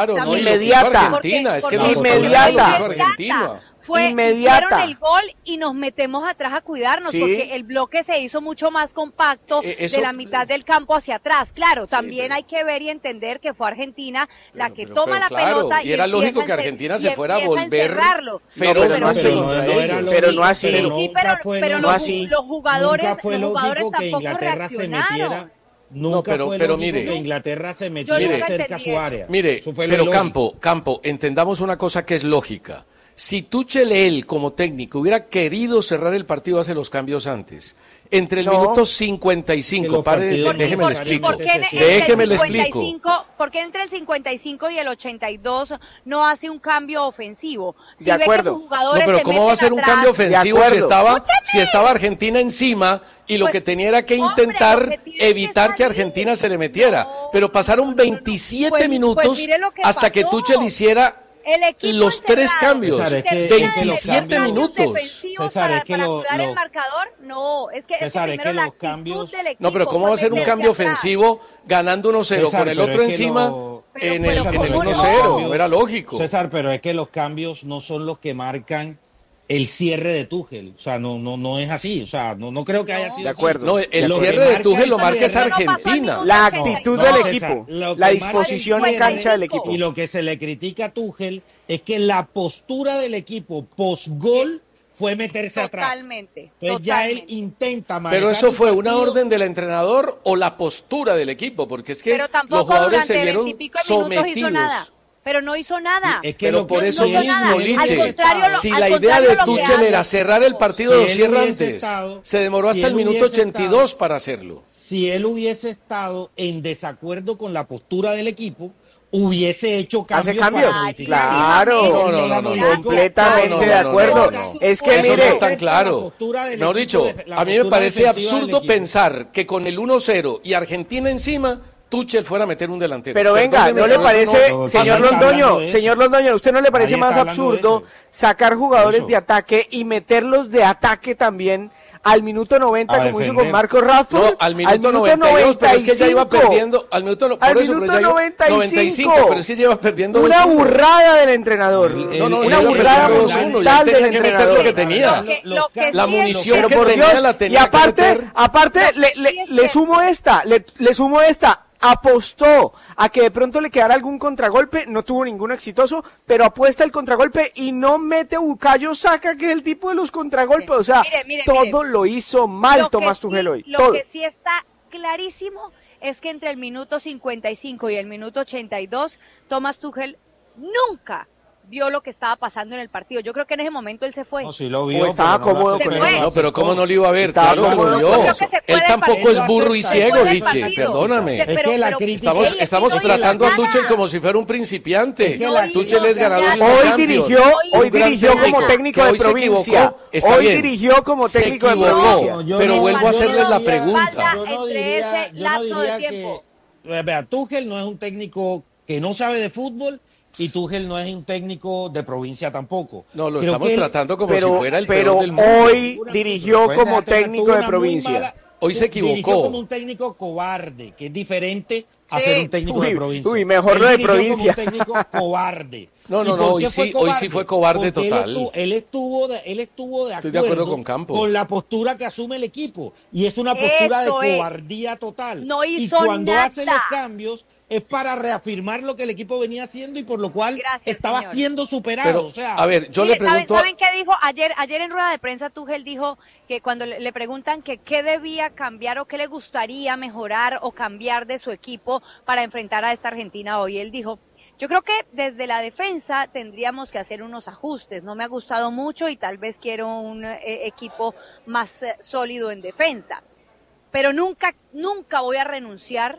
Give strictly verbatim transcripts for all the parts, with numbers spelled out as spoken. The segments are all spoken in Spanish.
Claro, no, inmediata. Argentina, es que no, inmediata. Argentina. Fue, inmediata. hicieron el gol y nos metemos atrás a cuidarnos, ¿sí? Porque el bloque se hizo mucho más compacto eh, eso, de la mitad del campo hacia atrás. Claro, también sí, pero, hay que ver y entender que fue Argentina la que pero, toma pero, la claro, pelota y, y era lógico que Argentina se fuera a volver pero, pero, no, no, pero, no, no era lógico, pero no así. Pero, sí, pero, fue pero no los, así. los jugadores, nunca fue los jugadores lógico que Inglaterra se metiera. Nunca no, pero, fue pero lógico mire, que Inglaterra se metiera cerca a su área. Mire, pero Campo, Campo, entendamos una cosa que es lógica. Si Tuchel, él, como técnico, hubiera querido cerrar el partido, hace los cambios antes. Entre el no, minuto cincuenta y cinco, pare, déjeme le explico. ¿Por qué déjeme le explico. ¿Por qué entre el cincuenta y cinco y el ochenta y dos no hace un cambio ofensivo? Si de acuerdo. Ve que sus jugadores no, pero ¿cómo va a ser un atrás, cambio ofensivo si estaba, si estaba Argentina encima y lo pues, que tenía era que intentar hombre, que evitar que, que Argentina se le metiera? No, pero pasaron veintisiete pues, minutos pues que hasta pasó. que Tuchel hiciera los tres cambios, César, es que, veintisiete minutos. César, es que lo, lo, el marcador, no, es que, César, es que, es que los cambios. No, pero ¿cómo va a ser un cambio ofensivo ganando uno cero con el otro encima lo, en el, en el uno cero? No era lógico. César, pero es que los cambios no son los que marcan el cierre de Tuchel, o sea, no no no es así, o sea, no no creo que haya sido de acuerdo. así. No, el lo cierre de Tuchel lo marca es Argentina. No la actitud no, del César, equipo, la disposición en cancha del equipo. Y lo que se le critica a Tuchel es que la postura del equipo post-gol fue meterse totalmente, atrás. Totalmente. Entonces ya él intenta manejar. Pero eso fue una orden del entrenador o la postura del equipo, porque es que los jugadores se vieron sometidos. Hizo nada. Pero no hizo nada. Es que pero lo por que eso no mismo, Liche, si al la idea de Tuchel hace, era cerrar el partido si dos días antes, estado, se demoró hasta si el minuto ochenta y dos estado, para hacerlo. Si él hubiese estado en desacuerdo con la postura del equipo, hubiese hecho cambios. ¿Hace cambios? Para modificar. Claro, no, no, no, no, completamente no, no, no, de acuerdo. No, no, no. Es que eso mire, no es tan claro. Mejor dicho, a mí me parece absurdo pensar que con el uno cero y Argentina encima Tuchel fuera a meter un delantero. Pero venga, ¿no le parece, no, no, señor Londoño, señor Londoño, ¿a usted no le parece más absurdo sacar jugadores eso. de ataque y meterlos de ataque también al minuto noventa, como hizo con Marco Raffo? No, al minuto, al minuto noventa y dos, pero es que ya iba perdiendo, al minuto, por al eso, minuto pero ya noventa y cinco, noventa y cinco, pero es que lleva perdiendo una burrada del entrenador, el, el, no, no, el, una el, burrada el, brutal del que entrenador. Lo que tenía, lo que, lo que la sí munición que que tenía Dios, la tenía y aparte, que meter. aparte, le, le, le sumo esta, le, le sumo esta. Apostó a que de pronto le quedara algún contragolpe, no tuvo ninguno exitoso, pero apuesta el contragolpe y no mete Bukayo Saka, que es el tipo de los contragolpes, o sea, mire, mire, todo mire. lo hizo mal lo Tomás Tuchel sí, hoy. Lo todo. que sí está clarísimo es que entre el minuto cincuenta y cinco y el minuto ochenta y dos, Tomás Tuchel nunca vio lo que estaba pasando en el partido. Yo creo que en ese momento él se fue. No, sí lo vio, estaba pero cómodo no con él. No, pero cómo no lo iba a ver, estaba claro que lo vio. Él tampoco es burro y ciego, Liche, perdóname. Es que la crítica, estamos estamos tratando a Tuchel como si fuera un principiante. Es Tuchel es ganador de Hoy dirigió, hoy dirigió como técnico de provincia. Hoy dirigió como técnico de provincia. Pero vuelvo a hacerles la pregunta. Yo no diría, yo no diría que, vea, Tuchel no es un técnico que no sabe de fútbol. Y Tuchel no es un técnico de provincia tampoco. No, lo Creo estamos él, tratando como pero, si fuera el pero peor del mundo. hoy dirigió pues, como técnico de provincia. Mala, hoy se equivocó. Dirigió como un técnico cobarde, que es diferente a sí. ser un técnico uy, de provincia. Uy, mejor lo de provincia. Como un técnico cobarde. No, no, no, hoy sí, hoy sí fue cobarde Porque total. Él estuvo, él estuvo de, él estuvo de acuerdo, Estoy de acuerdo con Campos. Con la postura que asume el equipo. Y es una postura Eso de es. cobardía total. No hizo y cuando nada. hace los cambios es para reafirmar lo que el equipo venía haciendo y por lo cual Gracias, estaba señor. siendo superado. Pero, o sea, a ver, yo Mire, le pregunto... ¿saben, ¿saben qué dijo? Ayer ayer en rueda de prensa Tuchel dijo que cuando le, le preguntan que qué debía cambiar o qué le gustaría mejorar o cambiar de su equipo para enfrentar a esta Argentina hoy, él dijo, yo creo que desde la defensa tendríamos que hacer unos ajustes, no me ha gustado mucho y tal vez quiero un eh, equipo más eh, sólido en defensa, pero nunca, nunca voy a renunciar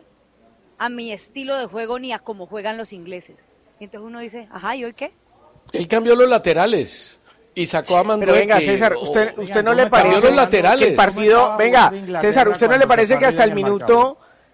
a mi estilo de juego ni a cómo juegan los ingleses. Y entonces uno dice, ajá, ¿y hoy qué? Él cambió los laterales y sacó a Mandueque. Pero venga, César, usted, o, usted no venga, le parece los laterales. que el partido, venga, César, ¿usted no le parece que hasta el minuto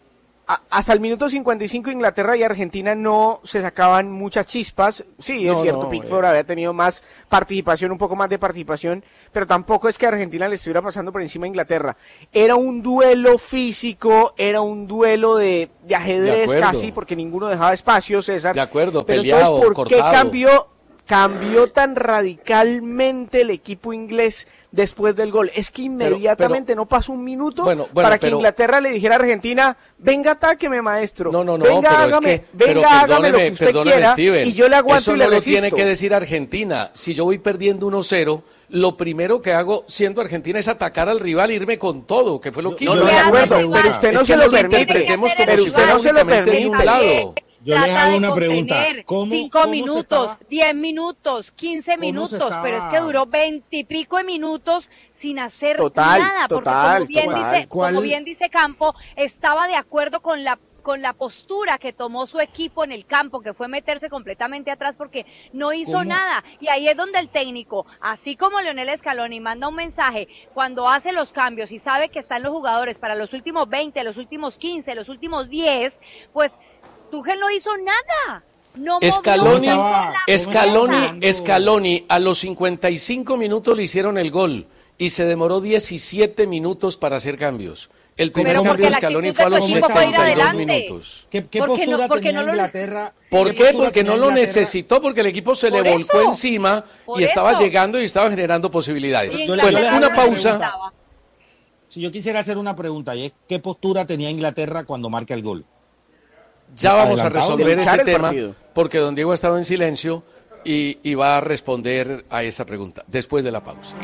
hasta el minuto cincuenta y cinco Inglaterra y Argentina no se sacaban muchas chispas. Sí, es no, cierto, no, Pickford eh. había tenido más participación, un poco más de participación, pero tampoco es que Argentina le estuviera pasando por encima a Inglaterra. Era un duelo físico, era un duelo de, de ajedrez de casi, porque ninguno dejaba espacio, César. De acuerdo, pero peleado, entonces, ¿por qué cortado. cambió, cambió tan radicalmente el equipo inglés después del gol? Es que inmediatamente pero, pero, no pasó un minuto bueno, bueno, para que pero, Inglaterra le dijera a Argentina, venga, atáqueme, maestro. No, no, no, venga, pero hágame, es que, venga, pero hágame lo que usted perdóneme, quiera Steven, y yo le aguanto eso y le no lo resisto. tiene que decir Argentina. Si yo voy perdiendo uno cero, lo primero que hago siendo Argentina es atacar al rival e irme con todo, que fue lo que no, hizo. No, de acuerdo, pero usted no es se que lo no permite. interpretemos como Pero si usted fuera no se lo únicamente permite. nublado. Yo les Trata hago de una contener pregunta. ¿Cómo, cinco cómo minutos, se está, diez minutos, quince minutos, está... pero es que duró veintipico de minutos sin hacer total, nada, porque total, como bien total. dice, ¿Cuál? como bien dice Campo, estaba de acuerdo con la con la postura que tomó su equipo en el campo, que fue meterse completamente atrás porque no hizo ¿Cómo? nada. Y ahí es donde el técnico, así como Lionel Scaloni manda un mensaje cuando hace los cambios y sabe que están los jugadores para los últimos veinte, los últimos quince, los últimos diez, pues Tuchel no hizo nada. No Scaloni, estaba, Scaloni, Scaloni, a los cincuenta y cinco minutos le hicieron el gol y se demoró diecisiete minutos para hacer cambios. El primer Pero cambio de porque la Scaloni actitud fue a de los tu equipo fue ir setenta y dos adelante. minutos. ¿Qué, qué Porque postura no- porque tenía no lo- Inglaterra? ¿Por ¿Qué qué? postura Porque no tenía lo Inglaterra? necesitó, porque el equipo se Por le volcó eso. encima Por y estaba eso. llegando y estaba generando posibilidades. Y Yo le- Bueno, yo le hago una una pausa. pregunta. Si yo quisiera hacer una pregunta, y es ¿qué postura tenía Inglaterra cuando marca el gol? Ya vamos a Adelantado, resolver luchar ese el tema, partido. porque don Diego ha estado en silencio y, y va a responder a esa pregunta después de la pausa.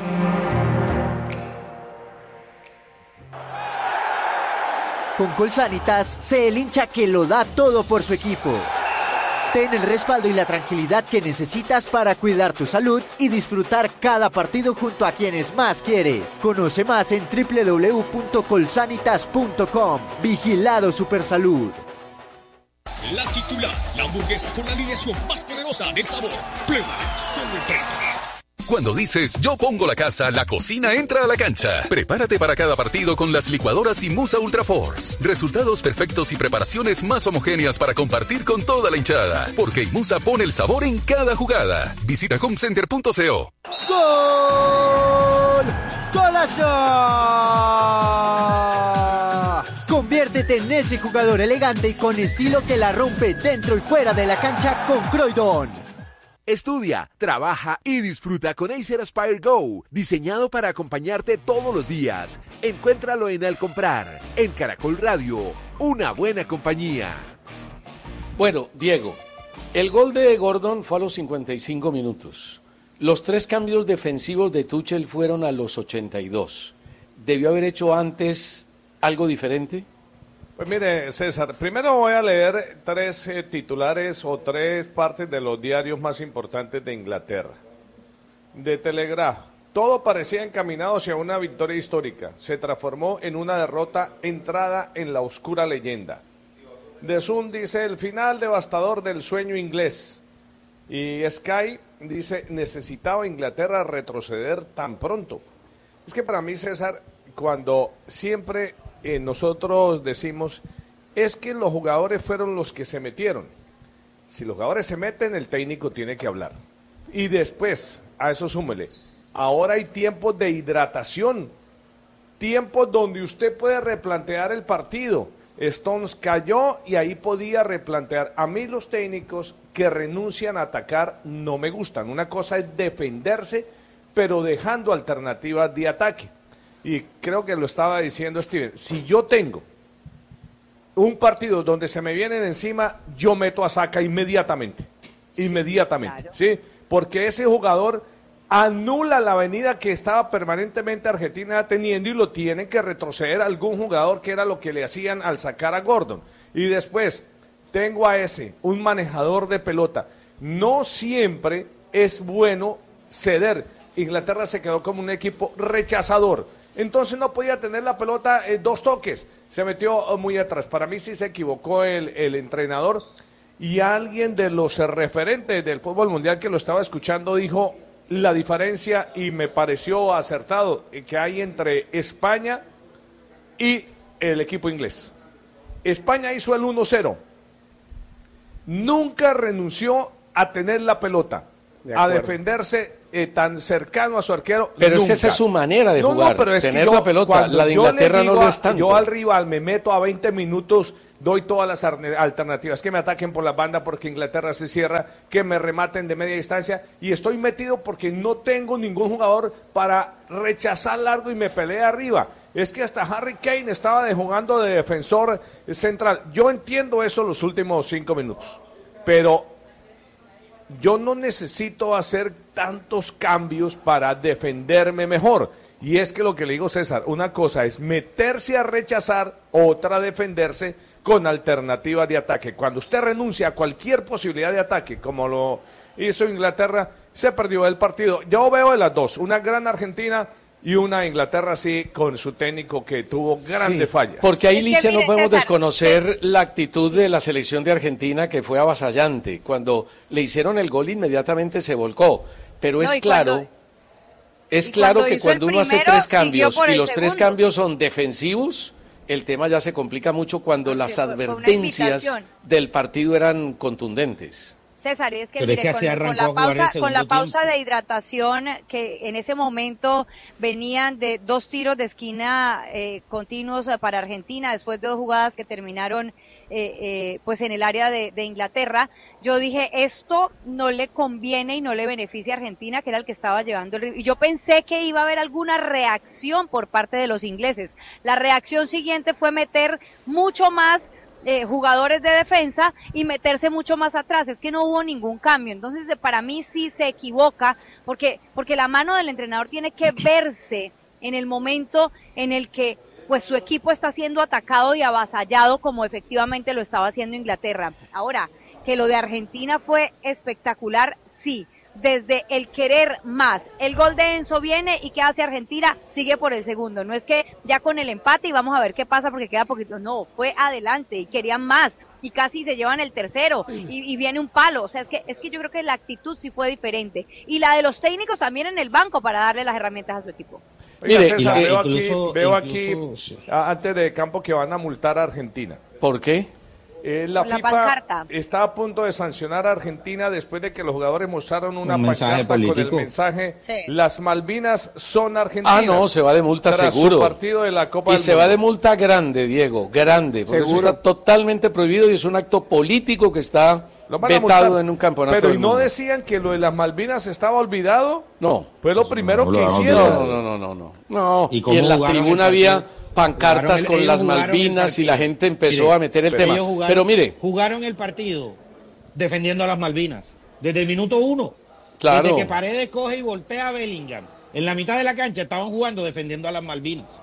Con Colsanitas, sé el hincha que lo da todo por su equipo. Ten el respaldo y la tranquilidad que necesitas para cuidar tu salud y disfrutar cada partido junto a quienes más quieres. Conoce más en doble u doble u doble u punto colsanitas punto com. Vigilado Supersalud. La titular, la hamburguesa con la alineación más poderosa del sabor. Prueba solo en Presto. Cuando dices yo pongo la casa, la cocina entra a la cancha. Prepárate para cada partido con las licuadoras Inmusa Ultra Force. Resultados perfectos y preparaciones más homogéneas para compartir con toda la hinchada. Porque Inmusa pone el sabor en cada jugada. Visita homecenter punto co. ¡Gol! ¡Golazo! Conviértete en ese jugador elegante y con estilo que la rompe dentro y fuera de la cancha con Croydon. Estudia, trabaja y disfruta con Acer Aspire Go, diseñado para acompañarte todos los días. Encuéntralo en Al Comprar, en Caracol Radio, una buena compañía. Bueno, Diego, el gol de Gordon fue a los cincuenta y cinco minutos. Los tres cambios defensivos de Tuchel fueron a los ochenta y dos. ¿Debió haber hecho antes algo diferente? Pues mire, César, primero voy a leer tres eh, titulares o tres partes de los diarios más importantes de Inglaterra. De Telegraph, todo parecía encaminado hacia una victoria histórica. Se transformó en una derrota entrada en la oscura leyenda. The Sun dice, el final devastador del sueño inglés. Y Sky dice, necesitaba Inglaterra retroceder tan pronto. Es que para mí, César, cuando siempre... Eh, nosotros decimos, es que los jugadores fueron los que se metieron. Si los jugadores se meten, el técnico tiene que hablar. Y después, a eso súmele, ahora hay tiempos de hidratación, tiempos donde usted puede replantear el partido. Stones cayó y ahí podía replantear. A mí los técnicos que renuncian a atacar no me gustan. Una cosa es defenderse, pero dejando alternativas de ataque. Y creo que lo estaba diciendo Steven, si yo tengo un partido donde se me vienen encima, yo meto a Saka inmediatamente, sí, inmediatamente, claro. ¿Sí? Porque ese jugador anula la avenida que estaba permanentemente Argentina teniendo y lo tienen que retroceder a algún jugador, que era lo que le hacían al sacar a Gordon. Y después tengo a ese, un manejador de pelota. No siempre es bueno ceder. Inglaterra se quedó como un equipo rechazador. Entonces no podía tener la pelota en dos toques, se metió muy atrás. Para mí sí se equivocó el, el entrenador, y alguien de los referentes del fútbol mundial que lo estaba escuchando dijo la diferencia, y me pareció acertado, que hay entre España y el equipo inglés. España hizo el uno cero. Nunca renunció a tener la pelota, de a defenderse eh, tan cercano a su arquero. Pero nunca. Esa es su manera de jugar, no, no, pero es tener que yo, la pelota. La de Inglaterra no lo es tanto. Yo al rival me meto a veinte minutos, doy todas las alternativas, que me ataquen por la banda porque Inglaterra se cierra, que me rematen de media distancia, y estoy metido porque no tengo ningún jugador para rechazar largo y me pelea arriba. Es que hasta Harry Kane estaba de jugando de defensor central. Yo entiendo eso los últimos cinco minutos, pero yo no necesito hacer tantos cambios para defenderme mejor. Y es que lo que le digo, César, una cosa es meterse a rechazar, otra defenderse con alternativas de ataque. Cuando usted renuncia a cualquier posibilidad de ataque, como lo hizo Inglaterra, se perdió el partido. Yo veo de las dos, una gran Argentina y una Inglaterra sí con su técnico que tuvo grandes sí, fallas. Porque ahí, Licia, no podemos César, desconocer la actitud de la selección de Argentina, que fue avasallante. Cuando le hicieron el gol inmediatamente se volcó. Pero es no, claro, cuando, es claro que cuando uno hace tres cambios y los segundo. tres cambios son defensivos, el tema ya se complica mucho cuando Porque las fue, advertencias fue del partido eran contundentes. César, es que, mire, es que con, con la pausa, con la pausa de hidratación, que en ese momento venían de dos tiros de esquina eh, continuos para Argentina, después de dos jugadas que terminaron eh, eh, pues en el área de, de Inglaterra, yo dije, esto no le conviene y no le beneficia a Argentina, que era el que estaba llevando el ritmo. Y yo pensé que iba a haber alguna reacción por parte de los ingleses. La reacción siguiente fue meter mucho más Eh, jugadores de defensa y meterse mucho más atrás. Es que no hubo ningún cambio. Entonces, para mí sí se equivoca, porque porque la mano del entrenador tiene que verse en el momento en el que pues su equipo está siendo atacado y avasallado, como efectivamente lo estaba haciendo Inglaterra. Ahora, que lo de Argentina fue espectacular, sí, desde el querer más. El gol de Enzo viene y ¿qué hace Argentina? Sigue por el segundo. No es que ya con el empate y vamos a ver qué pasa porque queda poquito. No, fue adelante y querían más y casi se llevan el tercero y, y viene un palo. O sea, es que es que yo creo que la actitud sí fue diferente. Y la de los técnicos también en el banco para darle las herramientas a su equipo. Oiga, Mire, César, veo incluso, aquí, veo incluso, aquí sí. antes de campo que van a multar a Argentina. ¿Por qué? Eh, la, la FIFA pancarta. Está a punto de sancionar a Argentina después de que los jugadores mostraron una un pancarta con el mensaje sí. Las Malvinas son argentinas. Ah, no, se va de multa seguro. Su partido de la Copa y del se Mundo. va de multa grande, Diego, grande, porque seguro. Eso está totalmente prohibido y es un acto político que está vetado en un campeonato. Pero del ¿y no mundo. decían que lo de las Malvinas estaba olvidado? No. Fue lo primero no, que no, hicieron. No, no, no, no, no. no. ¿Y, y en la tribuna había pancartas el, con las Malvinas y la gente empezó mire, a meter el tema. Jugaron, pero mire. Jugaron el partido defendiendo a las Malvinas. Desde el minuto uno. Claro. Desde que Paredes coge y voltea a Bellingham. En la mitad de la cancha estaban jugando defendiendo a las Malvinas.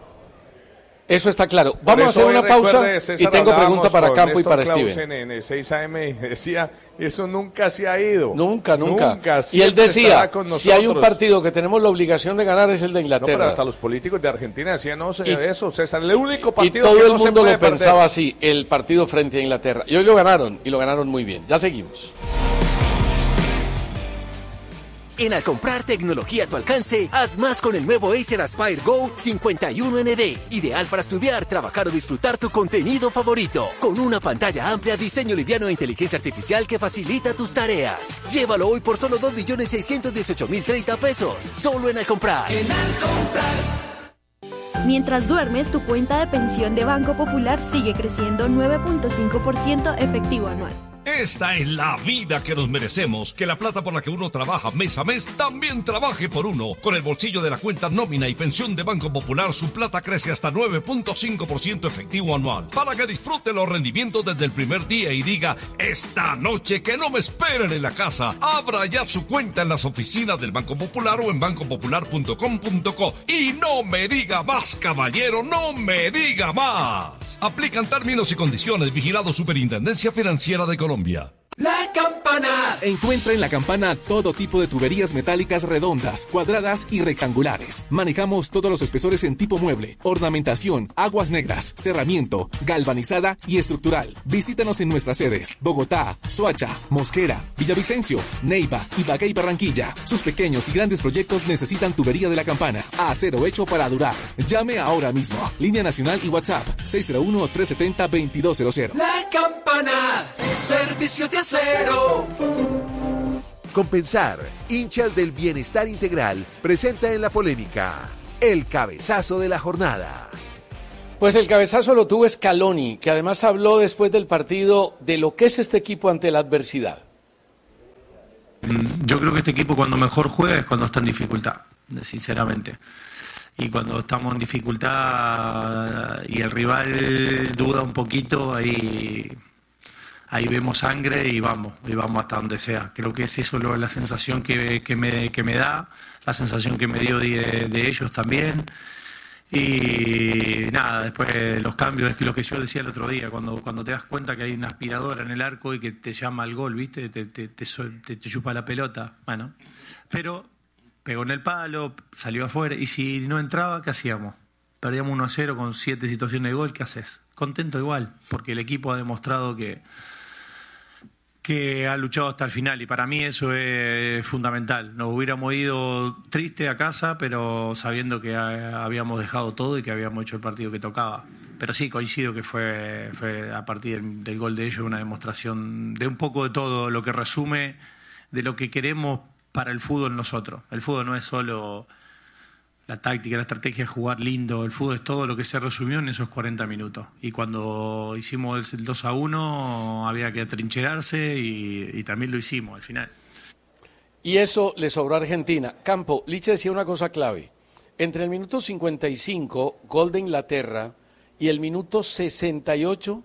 Eso está claro. Vamos a hacer una pausa César, y tengo pregunta para Campo y para Steven. En seis A M decía, eso nunca se ha ido. Nunca, nunca. nunca y él decía, si hay un partido que tenemos la obligación de ganar es el de Inglaterra. No, pero hasta los políticos de Argentina decían, no, y, eso, César, el único partido y todo que el no mundo se lo puede pensaba perder. así, el partido frente a Inglaterra. Y hoy lo ganaron, y lo ganaron muy bien. Ya seguimos. En al comprar tecnología a tu alcance, haz más con el nuevo Acer Aspire Go cincuenta y uno N D. Ideal para estudiar, trabajar o disfrutar tu contenido favorito. Con una pantalla amplia, diseño liviano e inteligencia artificial que facilita tus tareas. Llévalo hoy por solo dos millones seiscientos dieciocho mil treinta pesos. Solo en al comprar. En al comprar. Mientras duermes, tu cuenta de pensión de Banco Popular sigue creciendo nueve punto cinco por ciento efectivo anual. Esta es la vida que nos merecemos, que la plata por la que uno trabaja mes a mes también trabaje por uno. Con el bolsillo de la cuenta nómina y pensión de Banco Popular, su plata crece hasta nueve punto cinco por ciento efectivo anual. Para que disfrute los rendimientos desde el primer día y diga, esta noche que no me esperen en la casa. Abra ya su cuenta en las oficinas del Banco Popular o en banco popular punto com punto co. Y no me diga más, caballero, no me diga más. Aplican términos y condiciones. Vigilado Superintendencia Financiera de Colombia. La Campana. Encuentra en La Campana todo tipo de tuberías metálicas redondas, cuadradas y rectangulares. Manejamos todos los espesores en tipo mueble, ornamentación, aguas negras, cerramiento, galvanizada y estructural. Visítanos en nuestras sedes: Bogotá, Soacha, Mosquera, Villavicencio, Neiva, Ibagué y Barranquilla. Sus pequeños y grandes proyectos necesitan tubería de La Campana. Acero hecho para durar. Llame ahora mismo. Línea nacional y WhatsApp seis cero uno, tres siete cero, dos dos cero cero. La Campana, servicio de acero. Compensar, hinchas del bienestar integral, presenta en la polémica el cabezazo de la jornada. Pues el cabezazo lo tuvo Scaloni, que además habló después del partido de lo que es este equipo ante la adversidad. Yo creo que este equipo cuando mejor juega es cuando está en dificultad, sinceramente. Y cuando estamos en dificultad y el rival duda un poquito, ahí, ahí vemos sangre y vamos, y vamos hasta donde sea. Creo que es eso lo, la sensación que, que, me, que me da, la sensación que me dio de, de ellos también. Y nada, después los cambios, es que lo que yo decía el otro día, cuando, cuando te das cuenta que hay una aspiradora en el arco y que te llama al gol, ¿viste? Te, te, te, te, te chupa la pelota, bueno, pero pegó en el palo, salió afuera, y si no entraba, ¿qué hacíamos? Perdíamos uno a cero con siete situaciones de gol, ¿qué haces? Contento igual, porque el equipo ha demostrado que que ha luchado hasta el final, y para mí eso es fundamental. Nos hubiéramos ido triste a casa, pero sabiendo que habíamos dejado todo y que habíamos hecho el partido que tocaba. Pero sí, coincido que fue, fue a partir del, del gol de ellos una demostración de un poco de todo, lo que resume de lo que queremos para el fútbol nosotros. El fútbol no es solo la táctica, la estrategia, es jugar lindo. El fútbol es todo lo que se resumió en esos cuarenta minutos. Y cuando hicimos el dos a uno había que atrincherarse y, y también lo hicimos al final. Y eso le sobró a Argentina. Campo, Liche decía una cosa clave. Entre el minuto cincuenta y cinco, gol de Inglaterra, y el minuto sesenta y ocho,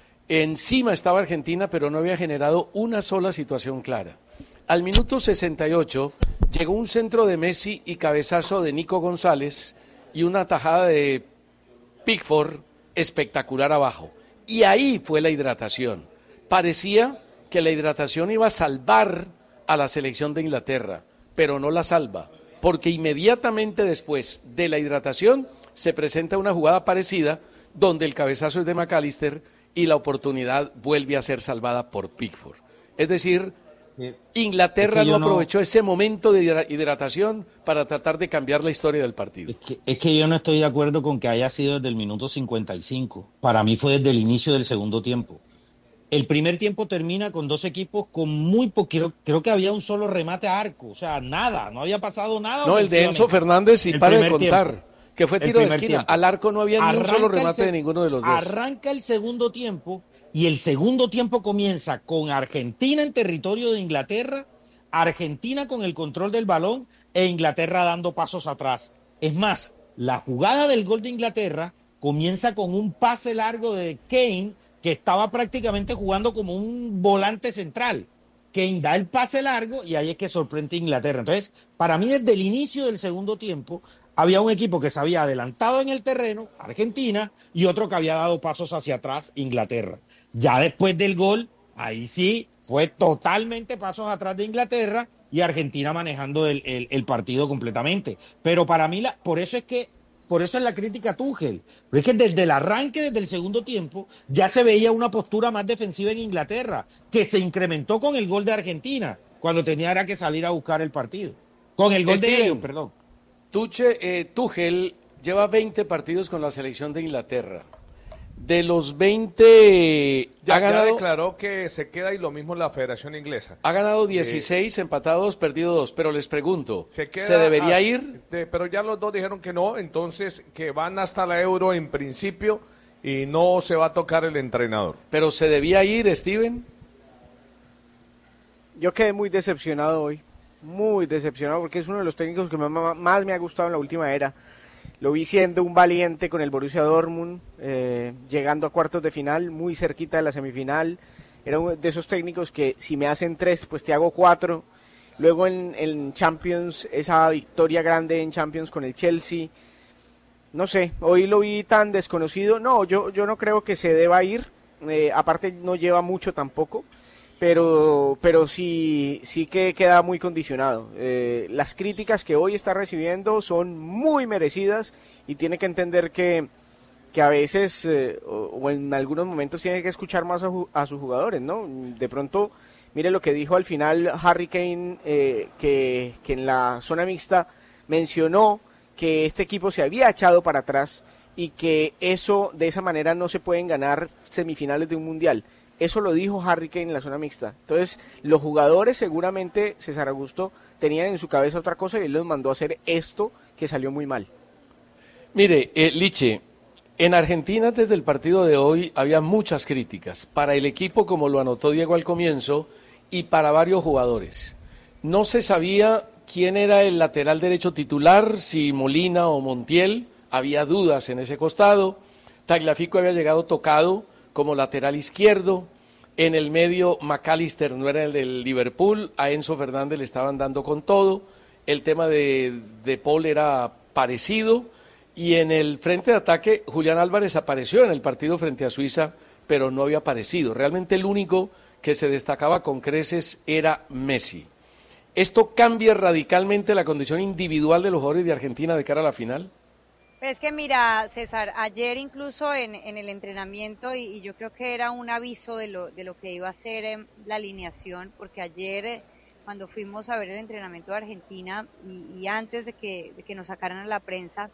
encima estaba Argentina, pero no había generado una sola situación clara. Al minuto sesenta y ocho llegó un centro de Messi y cabezazo de Nico González y una tajada de Pickford espectacular abajo. Y ahí fue la hidratación. Parecía que la hidratación iba a salvar a la selección de Inglaterra, pero no la salva, porque inmediatamente después de la hidratación se presenta una jugada parecida donde el cabezazo es de McAllister y la oportunidad vuelve a ser salvada por Pickford. Es decir, Inglaterra es que no aprovechó no... ese momento de hidratación para tratar de cambiar la historia del partido. Es que, es que yo no estoy de acuerdo con que haya sido desde el minuto cincuenta y cinco. Para mí fue desde el inicio del segundo tiempo. El primer tiempo termina con dos equipos con muy poco, creo, creo que había un solo remate a arco, o sea, nada, no había pasado nada. No, el de Enzo Fernández, y para de contar, tiempo. que fue tiro de esquina, tiempo. Al arco no había arranca ni un solo remate se... de ninguno de los dos. Arranca el segundo tiempo. Y el segundo tiempo comienza con Argentina en territorio de Inglaterra, Argentina con el control del balón e Inglaterra dando pasos atrás. Es más, la jugada del gol de Inglaterra comienza con un pase largo de Kane, que estaba prácticamente jugando como un volante central. Kane da el pase largo y ahí es que sorprende a Inglaterra. Entonces, para mí desde el inicio del segundo tiempo había un equipo que se había adelantado en el terreno, Argentina, y otro que había dado pasos hacia atrás, Inglaterra. Ya después del gol, ahí sí, fue totalmente pasos atrás de Inglaterra y Argentina manejando el, el, el partido completamente. Pero para mí, la, por eso es que, por eso es la crítica a Tuchel. Es que desde el arranque, desde el segundo tiempo, ya se veía una postura más defensiva en Inglaterra, que se incrementó con el gol de Argentina, cuando tenía era que salir a buscar el partido. Con el gol Steven, de ellos, perdón. Tuche, eh, Tuchel lleva veinte partidos con la selección de Inglaterra. De los veinte ya, ha ganado, ya declaró que se queda, y lo mismo la Federación Inglesa. Ha ganado dieciséis, eh, empatado dos, perdido dos, pero les pregunto, ¿se, queda ¿se debería a, ir? De, pero ya los dos dijeron que no, entonces que van hasta la Euro en principio y no se va a tocar el entrenador. ¿Pero se debía ir, Steven? Yo quedé muy decepcionado hoy, muy decepcionado, porque es uno de los técnicos que más, más me ha gustado en la última era. Lo vi siendo un valiente con el Borussia Dortmund, eh, llegando a cuartos de final, muy cerquita de la semifinal. Era uno de esos técnicos que si me hacen tres, pues te hago cuatro. Luego en, en Champions, esa victoria grande en Champions con el Chelsea. No sé, hoy lo vi tan desconocido. No, yo, yo no creo que se deba ir. Eh, aparte no lleva mucho tampoco. pero pero sí sí que queda muy condicionado. Eh, las críticas que hoy está recibiendo son muy merecidas y tiene que entender que, que a veces eh, o, o en algunos momentos tiene que escuchar más a, a sus jugadores, ¿no? De pronto, mire lo que dijo al final Harry Kane, eh, que, que en la zona mixta mencionó que este equipo se había echado para atrás y que eso, de esa manera no se pueden ganar semifinales de un mundial. Eso lo dijo Harry Kane en la zona mixta. Entonces, los jugadores seguramente, César Augusto, tenían en su cabeza otra cosa y él los mandó a hacer esto que salió muy mal. Mire, eh, Liche, en Argentina desde el partido de hoy había muchas críticas para el equipo, como lo anotó Diego al comienzo, y para varios jugadores. No se sabía quién era el lateral derecho titular, si Molina o Montiel, había dudas en ese costado. Tagliafico había llegado tocado como lateral izquierdo, en el medio McAllister no era el del Liverpool, a Enzo Fernández le estaban dando con todo, el tema de, de Paul era parecido, y en el frente de ataque Julián Álvarez apareció en el partido frente a Suiza, pero no había aparecido. Realmente el único que se destacaba con creces era Messi. ¿Esto cambia radicalmente la condición individual de los jugadores de Argentina de cara a la final? Es que mira, César, ayer incluso en, en el entrenamiento, y, y yo creo que era un aviso de lo, de lo que iba a ser eh, la alineación, porque ayer eh, cuando fuimos a ver el entrenamiento de Argentina y, y antes de que, de que nos sacaran a la prensa,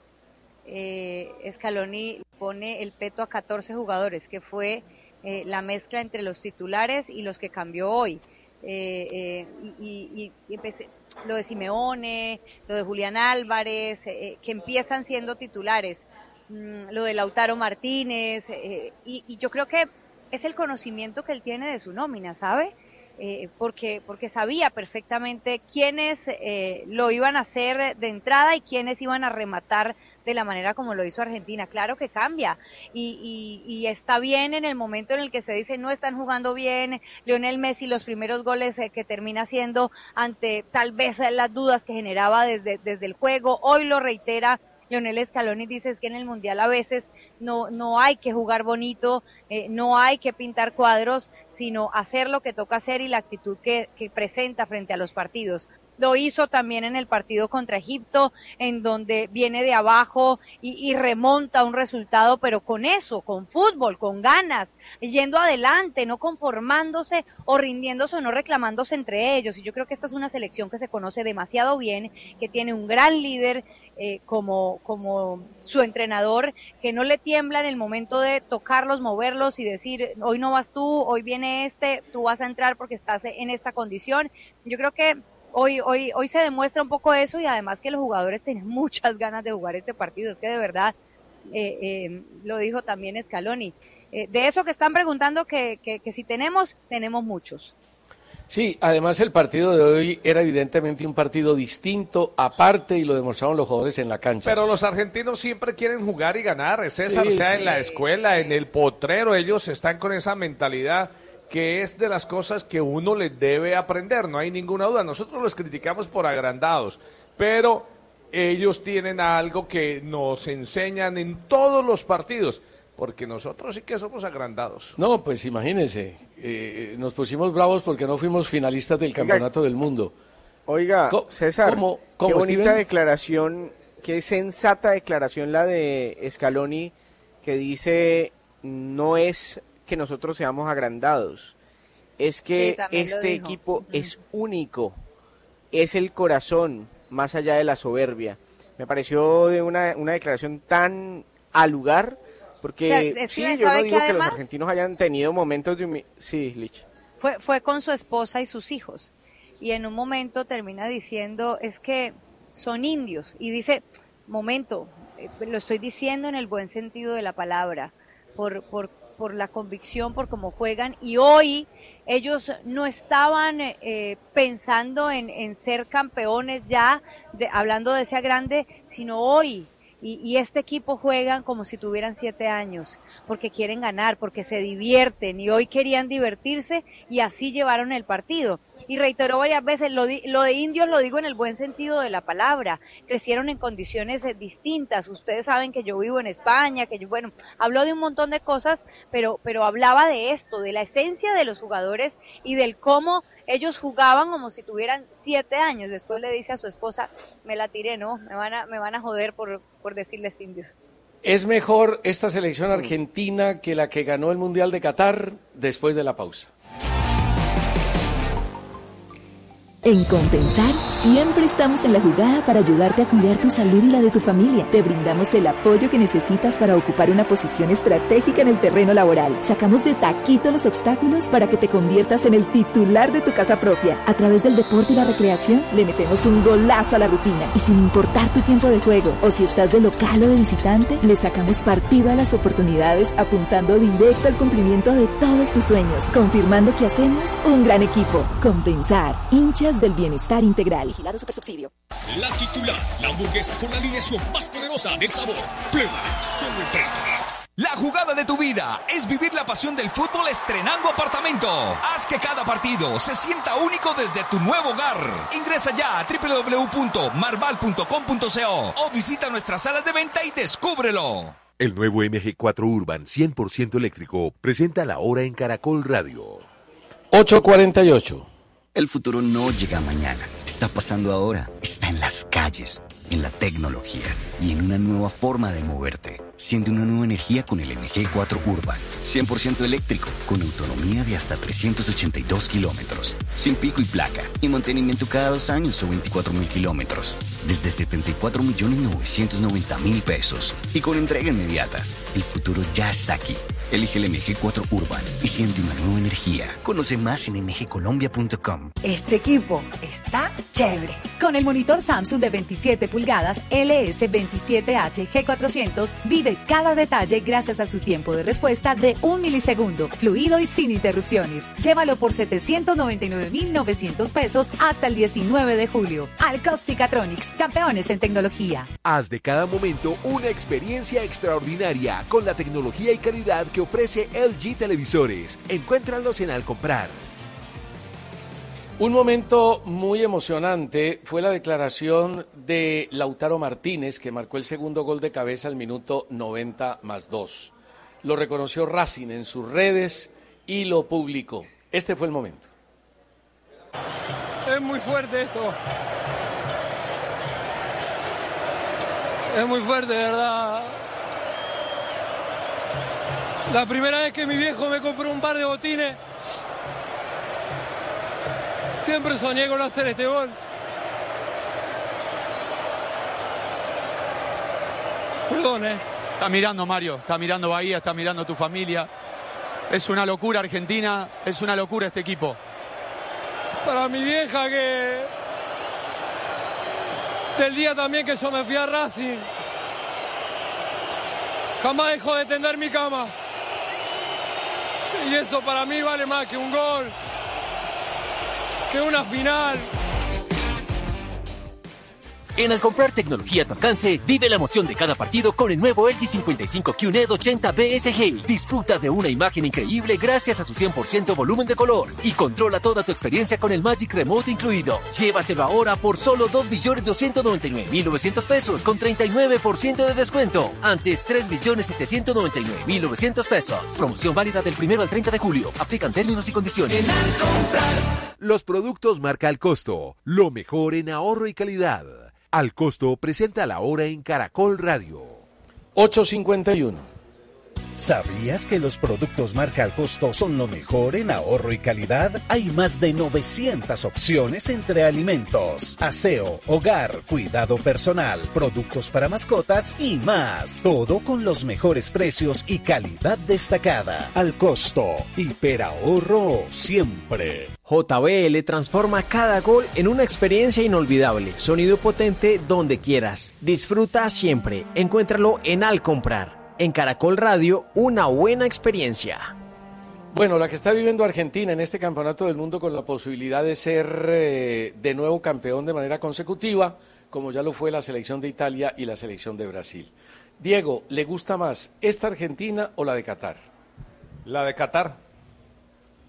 eh, Scaloni pone el peto a catorce jugadores, que fue eh, la mezcla entre los titulares y los que cambió hoy. Eh, eh, y, y, y empecé, lo de Simeone, lo de Julián Álvarez, eh, que empiezan siendo titulares, mm, lo de Lautaro Martínez, eh, y, y yo creo que es el conocimiento que él tiene de su nómina, ¿sabe? Eh, porque porque sabía perfectamente quiénes eh, lo iban a hacer de entrada y quiénes iban a rematar de la manera como lo hizo Argentina. Claro que cambia y, y, y está bien en el momento en el que se dice no están jugando bien, Lionel Messi los primeros goles eh, que termina haciendo ante tal vez las dudas que generaba desde, desde el juego, hoy lo reitera Lionel Scaloni, dice es que en el Mundial a veces no no hay que jugar bonito, eh, no hay que pintar cuadros, sino hacer lo que toca hacer y la actitud que, que presenta frente a los partidos. Lo hizo también en el partido contra Egipto, en donde viene de abajo y, y remonta un resultado, pero con eso, con fútbol, con ganas, yendo adelante, no conformándose o rindiéndose o no reclamándose entre ellos. Y yo creo que esta es una selección que se conoce demasiado bien, que tiene un gran líder eh, como, como su entrenador, que no le tiembla en el momento de tocarlos, moverlos y decir, hoy no vas tú, hoy viene este, tú vas a entrar porque estás en esta condición. Yo creo que Hoy, hoy, hoy se demuestra un poco eso y además que los jugadores tienen muchas ganas de jugar este partido. Es que de verdad, eh, eh, lo dijo también Scaloni, eh, de eso que están preguntando que, que, que si tenemos, tenemos muchos. Sí, además el partido de hoy era evidentemente un partido distinto, aparte, y lo demostraron los jugadores en la cancha. Pero los argentinos siempre quieren jugar y ganar, César, sí, sea sí. en la escuela, en el potrero, ellos están con esa mentalidad que es de las cosas que uno les debe aprender, no hay ninguna duda. Nosotros los criticamos por agrandados, pero ellos tienen algo que nos enseñan en todos los partidos, porque nosotros sí que somos agrandados. No, pues imagínense, eh, nos pusimos bravos porque no fuimos finalistas del Campeonato oiga, del Mundo. Oiga, Co César, ¿cómo, cómo, qué bonita Steven? declaración, qué sensata declaración la de Scaloni, que dice, no es que nosotros seamos agrandados, es que sí, este equipo uh-huh. es único, es el corazón más allá de la soberbia. Me pareció de una, una declaración tan al lugar, porque o sea, es sí, yo no digo que, además, que los argentinos hayan tenido momentos de humildad. Sí, Lich. Fue, fue con su esposa y sus hijos, y en un momento termina diciendo, es que son indios, y dice, momento, eh, lo estoy diciendo en el buen sentido de la palabra, por, por por la convicción, por cómo juegan, y hoy ellos no estaban eh, pensando en, en ser campeones ya, de, hablando de ese grande, sino hoy, y, y este equipo juegan como si tuvieran siete años, porque quieren ganar, porque se divierten, y hoy querían divertirse, y así llevaron el partido. y reiteró varias veces, lo, di, lo de indios lo digo en el buen sentido de la palabra, crecieron en condiciones eh, distintas, ustedes saben que yo vivo en España, que yo, bueno, habló de un montón de cosas, pero, pero hablaba de esto, de la esencia de los jugadores y del cómo ellos jugaban como si tuvieran siete años, después le dice a su esposa, me la tiré, ¿no? Me van a, me van a joder por, por decirles indios. ¿Es mejor esta selección argentina que la que ganó el Mundial de Qatar? Después de la pausa. En Compensar, siempre estamos en la jugada para ayudarte a cuidar tu salud y la de tu familia. Te brindamos el apoyo que necesitas para ocupar una posición estratégica en el terreno laboral. Sacamos de taquito los obstáculos para que te conviertas en el titular de tu casa propia. A través del deporte y la recreación, le metemos un golazo a la rutina. Y sin importar tu tiempo de juego, o si estás de local o de visitante, le sacamos partido a las oportunidades apuntando directo al cumplimiento de todos tus sueños, confirmando que hacemos un gran equipo. Compensar, hinchas del bienestar integral. Vigilado Supersubsidio. La titular, la hamburguesa con la alineación más poderosa del sabor. Playboy, solo en Presto. La jugada de tu vida es vivir la pasión del fútbol estrenando apartamento. Haz que cada partido se sienta único desde tu nuevo hogar. Ingresa ya a doble u doble u doble u punto marval punto com punto co o visita nuestras salas de venta y descúbrelo. El nuevo M G cuatro Urban cien por ciento eléctrico presenta la hora en Caracol Radio. ocho cuarenta y ocho. El futuro no llega mañana, está pasando ahora, está en las calles, en la tecnología y en una nueva forma de moverte. Siente una nueva energía con el M G cuatro Urban, cien por ciento eléctrico, con autonomía de hasta trescientos ochenta y dos kilómetros, sin pico y placa, y mantenimiento cada dos años o veinticuatro mil kilómetros, desde setenta y cuatro millones novecientos noventa mil pesos, y con entrega inmediata. El futuro ya está aquí. Elige el M G cuatro Urban y siente una nueva energía. Conoce más en m g colombia punto com. Este equipo está chévere. Con el monitor Samsung de veintisiete pulgadas L S veintisiete H G cuatrocientos, vive cada detalle gracias a su tiempo de respuesta de un milisegundo, fluido y sin interrupciones. Llévalo por setecientos noventa y nueve mil novecientos pesos hasta el diecinueve de julio. Alcostica-Tronics, campeones en tecnología. Haz de cada momento una experiencia extraordinaria con la tecnología y calidad que ofrece L G Televisores. Encuéntralos en Al Comprar. Un momento muy emocionante fue la declaración de Lautaro Martínez, que marcó el segundo gol de cabeza al minuto noventa más dos. Lo reconoció Racing en sus redes y lo publicó. Este fue el momento. Es muy fuerte esto. Es muy fuerte, de verdad. La primera vez que mi viejo me compró un par de botines, siempre soñé con hacer este gol. Perdón, eh. Está mirando Mario, está mirando Bahía, está mirando tu familia. Es una locura Argentina, es una locura este equipo. Para mi vieja que... Del día también que yo me fui a Racing, jamás dejó de tender mi cama. Y eso para mí vale más que un gol, que una final. En Al Comprar tecnología a tu alcance, vive la emoción de cada partido con el nuevo L G cincuenta y cinco Q N E D ochenta B S G. Disfruta de una imagen increíble gracias a su cien por ciento volumen de color y controla toda tu experiencia con el Magic Remote incluido. Llévatelo ahora por solo dos millones doscientos noventa y nueve mil novecientos pesos con treinta y nueve por ciento de descuento. Antes tres millones setecientos noventa y nueve mil novecientos pesos. Promoción válida del primero al treinta de julio. Aplican términos y condiciones. En Al Comprar. Los productos marca Al Costo. Lo mejor en ahorro y calidad. Al Costo presenta la hora en Caracol Radio. ocho cincuenta y uno. ¿Sabías que los productos marca Al Costo son lo mejor en ahorro y calidad? Hay más de novecientas opciones entre alimentos, aseo, hogar, cuidado personal, productos para mascotas y más. Todo con los mejores precios y calidad destacada. Al Costo, hiperahorro siempre. J B L transforma cada gol en una experiencia inolvidable. Sonido potente donde quieras. Disfruta siempre. Encuéntralo en Al Comprar. En Caracol Radio, una buena experiencia. Bueno, la que está viviendo Argentina en este campeonato del mundo con la posibilidad de ser eh, de nuevo campeón de manera consecutiva, como ya lo fue la selección de Italia y la selección de Brasil. Diego, ¿le gusta más esta Argentina o la de Qatar? La de Qatar.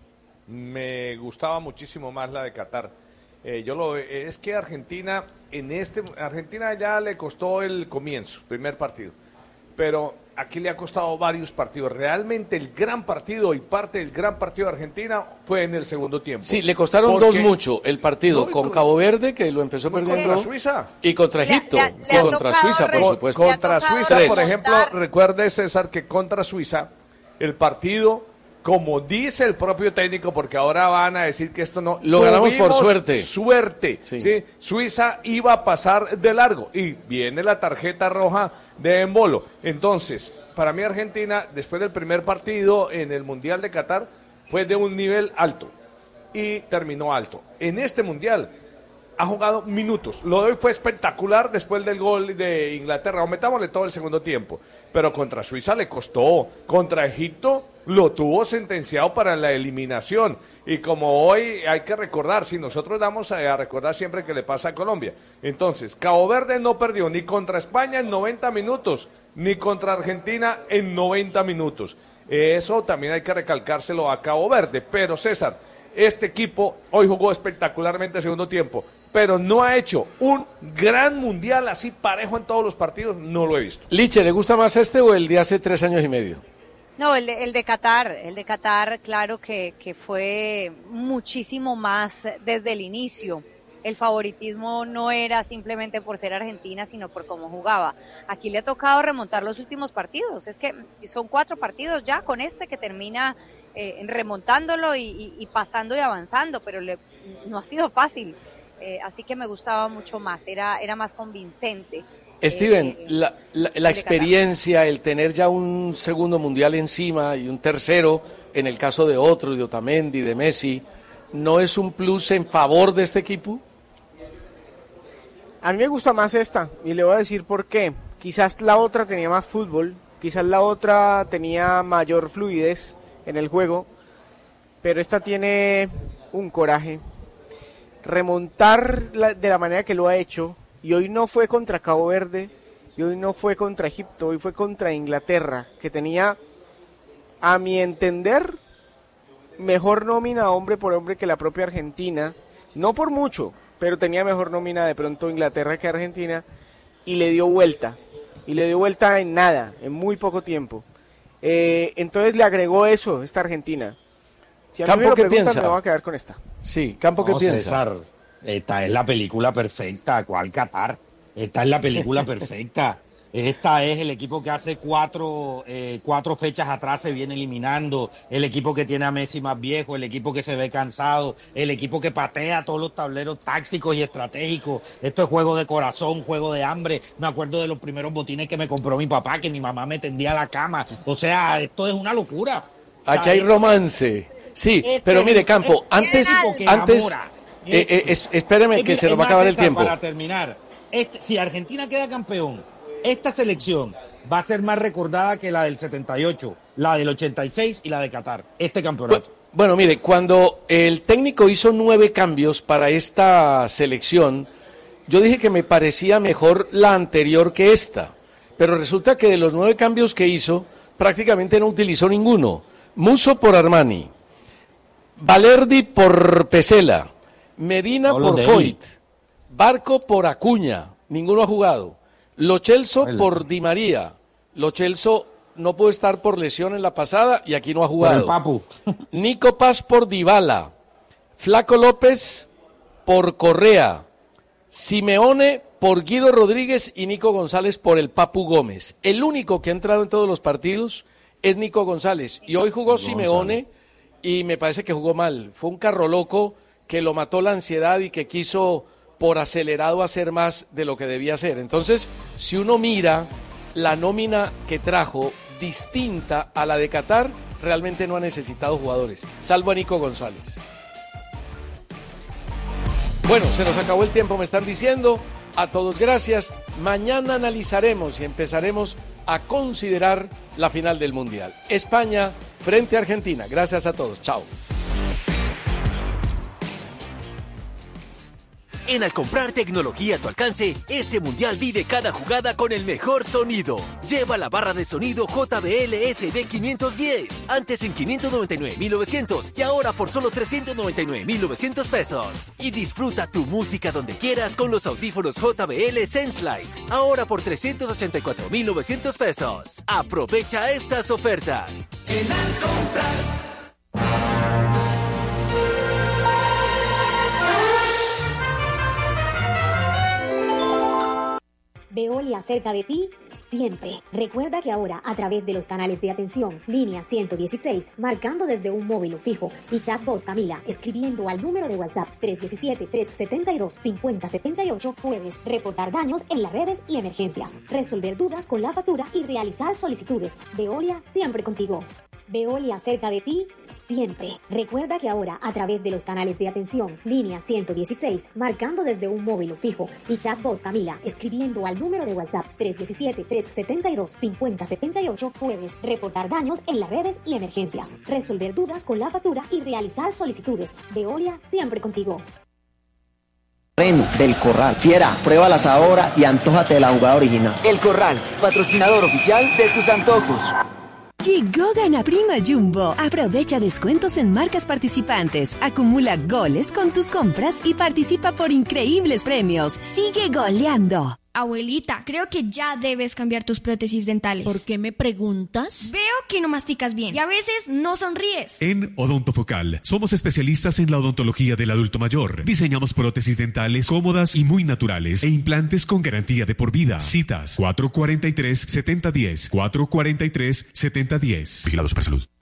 Me gustaba muchísimo más la de Qatar. Eh, yo lo es que Argentina en este Argentina ya le costó el comienzo, primer partido, pero aquí le ha costado varios partidos. Realmente el gran partido y parte del gran partido de Argentina fue en el segundo tiempo. Sí, le costaron Porque... dos mucho el partido no, con Cabo Verde, que lo empezó perdiendo, contra Suiza y contra Egipto, le, le, le contra Suiza, por supuesto. Contra Suiza, por ejemplo, recuerde, César, que contra Suiza el partido, como dice el propio técnico, porque ahora van a decir que esto no... Lo ganamos por suerte. Suerte, sí. ¿sí? Suiza iba a pasar de largo y viene la tarjeta roja de Embolo. Entonces, para mí Argentina, después del primer partido en el Mundial de Qatar, fue de un nivel alto y terminó alto. En este Mundial ha jugado minutos. Lo de hoy fue espectacular después del gol de Inglaterra. O metámosle todo el segundo tiempo. Pero contra Suiza le costó. Contra Egipto lo tuvo sentenciado para la eliminación. Y como hoy hay que recordar, si nosotros damos a, a recordar siempre que le pasa a Colombia. Entonces, Cabo Verde no perdió ni contra España en noventa minutos, ni contra Argentina en noventa minutos. Eso también hay que recalcárselo a Cabo Verde. Pero César, este equipo hoy jugó espectacularmente el segundo tiempo, pero no ha hecho un gran mundial así parejo en todos los partidos, no lo he visto. Liche, ¿le gusta más este o el de hace tres años y medio? No, el de, el de Qatar, el de Qatar, claro que, que fue muchísimo más desde el inicio. El favoritismo no era simplemente por ser Argentina, sino por cómo jugaba. Aquí le ha tocado remontar los últimos partidos. Es que son cuatro partidos ya con este que termina eh, remontándolo y, y, y pasando y avanzando, pero le, no ha sido fácil. Eh, así que me gustaba mucho más, era, era más convincente. Steven, eh, la, la, la experiencia, el tener ya un segundo mundial encima y un tercero, en el caso de otro, de Otamendi, de Messi, ¿no es un plus en favor de este equipo? A mí me gusta más esta, y le voy a decir por qué. Quizás la otra tenía más fútbol, quizás la otra tenía mayor fluidez en el juego, pero esta tiene un coraje. Remontar la, de la manera que lo ha hecho, y hoy no fue contra Cabo Verde, y hoy no fue contra Egipto, hoy fue contra Inglaterra, que tenía, a mi entender, mejor nómina hombre por hombre que la propia Argentina, no por mucho, pero tenía mejor nómina de pronto Inglaterra que Argentina, y le dio vuelta, y le dio vuelta en nada, en muy poco tiempo. Eh, entonces le agregó eso esta Argentina. Si a Campo, mí me lo ¿qué preguntan, piensa? me voy a quedar con esta. Sí, Campo, ¿qué no, piensa? César, esta es la película perfecta. ¿Cuál Qatar? Esta es la película perfecta. Esta es el equipo que hace cuatro, eh, cuatro fechas atrás se viene eliminando, el equipo que tiene a Messi más viejo, el equipo que se ve cansado, el equipo que patea todos los tableros tácticos y estratégicos. Esto es juego de corazón, juego de hambre. Me acuerdo de los primeros botines que me compró mi papá, que mi mamá me tendía a la cama. O sea, esto es una locura. Aquí hay romance. Sí, este, pero mire, Campo, antes, antes, eh, eh, es, espéreme es que que se nos va a más, acabar el César, tiempo. Para terminar, este, si Argentina queda campeón, esta selección va a ser más recordada que la del setenta y ocho, la del ochenta y seis y la de Qatar, este campeonato. Bueno, bueno, mire, cuando el técnico hizo nueve cambios para esta selección, yo dije que me parecía mejor la anterior que esta, pero resulta que de los nueve cambios que hizo, prácticamente no utilizó ninguno. Musso por Armani, Valerdi por Pesela, Medina No, por Foyt, Barco por Acuña, ninguno ha jugado. Lo Celso El- por Di María. Lo Celso no pudo estar por lesión en la pasada y aquí no ha Por jugado. el Papu. Nico Paz por Dybala. Flaco López por Correa. Simeone por Guido Rodríguez y Nico González por el Papu Gómez. El único que ha entrado en todos los partidos es Nico González. Y hoy jugó Simeone y me parece que jugó mal. Fue un carro loco que lo mató la ansiedad y que quiso por acelerado hacer más de lo que debía hacer. Entonces, si uno mira la nómina que trajo distinta a la de Qatar, realmente no ha necesitado jugadores, salvo a Nico González. Bueno, se nos acabó el tiempo, me están diciendo. A todos gracias. Mañana analizaremos y empezaremos a considerar la final del Mundial. España frente a Argentina. Gracias a todos. Chao. En Al Comprar tecnología a tu alcance, este mundial vive cada jugada con el mejor sonido. Lleva la barra de sonido J B L S B quinientos diez, antes en quinientos noventa y nueve mil novecientos y ahora por solo trescientos noventa y nueve mil novecientos pesos. Y disfruta tu música donde quieras con los audífonos J B L SenseLight, ahora por trescientos ochenta y cuatro mil novecientos pesos. Aprovecha estas ofertas. En Al Comprar. Veolia, cerca de ti, siempre. Recuerda que ahora, a través de los canales de atención, línea ciento dieciséis, marcando desde un móvil fijo, y chatbot Camila, escribiendo al número de WhatsApp tres uno siete, tres siete dos, cinco cero siete ocho, puedes reportar daños en las redes y emergencias, resolver dudas con la factura y realizar solicitudes. Veolia, siempre contigo. Veolia, cerca de ti, siempre. Recuerda que ahora, a través de los canales de atención, línea ciento dieciséis, marcando desde un móvil fijo, y chatbot Camila, escribiendo al número de WhatsApp tres uno siete, tres siete dos, cinco cero siete ocho, puedes reportar daños en las redes y emergencias, resolver dudas con la factura y realizar solicitudes. Veolia, siempre contigo. Ren del Corral. Fiera, pruébalas ahora y antójate de la jugada original. El Corral, patrocinador oficial de tus antojos. Llegó Gana Prima Jumbo. Aprovecha descuentos en marcas participantes. Acumula goles con tus compras y participa por increíbles premios. Sigue goleando. Abuelita, creo que ya debes cambiar tus prótesis dentales. ¿Por qué me preguntas? Veo que no masticas bien y a veces no sonríes. En Odontofocal somos especialistas en la odontología del adulto mayor. Diseñamos prótesis dentales cómodas y muy naturales e implantes con garantía de por vida. Citas cuatro cuatro tres, siete cero uno cero, cuatro cuatro tres, siete cero uno cero. Vigilados para salud.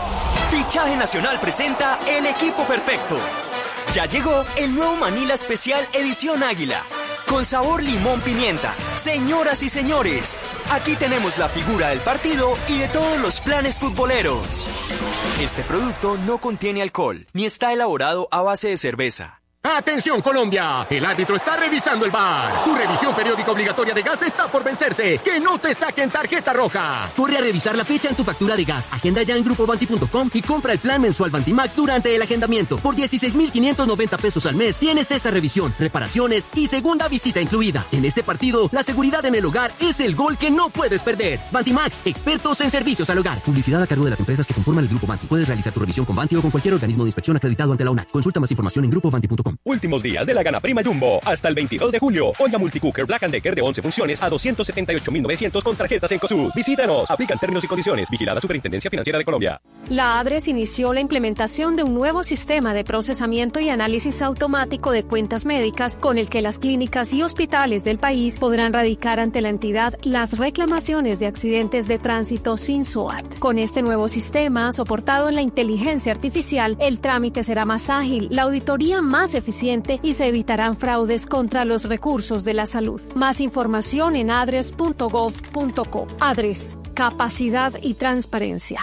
Fichaje Nacional presenta El Equipo Perfecto. Ya llegó el nuevo Manila Especial Edición Águila, con sabor limón pimienta. Señoras y señores, aquí tenemos la figura del partido y de todos los planes futboleros. Este producto no contiene alcohol, ni está elaborado a base de cerveza. ¡Atención, Colombia! El árbitro está revisando el V A R. Tu revisión periódica obligatoria de gas está por vencerse. ¡Que no te saquen tarjeta roja! Corre a revisar la fecha en tu factura de gas. Agenda ya en grupo banti punto com y compra el plan mensual Bantimax durante el agendamiento. Por dieciséis mil quinientos noventa pesos al mes tienes esta revisión, reparaciones y segunda visita incluida. En este partido, la seguridad en el hogar es el gol que no puedes perder. Bantimax, expertos en servicios al hogar. Publicidad a cargo de las empresas que conforman el grupo Banti. Puedes realizar tu revisión con Banti o con cualquier organismo de inspección acreditado ante la U N A C. Consulta más información en grupo banti punto com. Últimos días de la Gana Prima Jumbo. Hasta el veintidós de julio. Olla Multicooker Black and Decker de once funciones a doscientos setenta y ocho mil novecientos con tarjetas Cencosud. Visítanos. Aplican términos y condiciones. Vigilada Superintendencia Financiera de Colombia. La ADRES inició la implementación de un nuevo sistema de procesamiento y análisis automático de cuentas médicas con el que las clínicas y hospitales del país podrán radicar ante la entidad las reclamaciones de accidentes de tránsito sin S O A T. Con este nuevo sistema, soportado en la inteligencia artificial, el trámite será más ágil, la auditoría más eficiente y se evitarán fraudes contra los recursos de la salud. Más información en adres punto gov punto co. ADRES, capacidad y transparencia.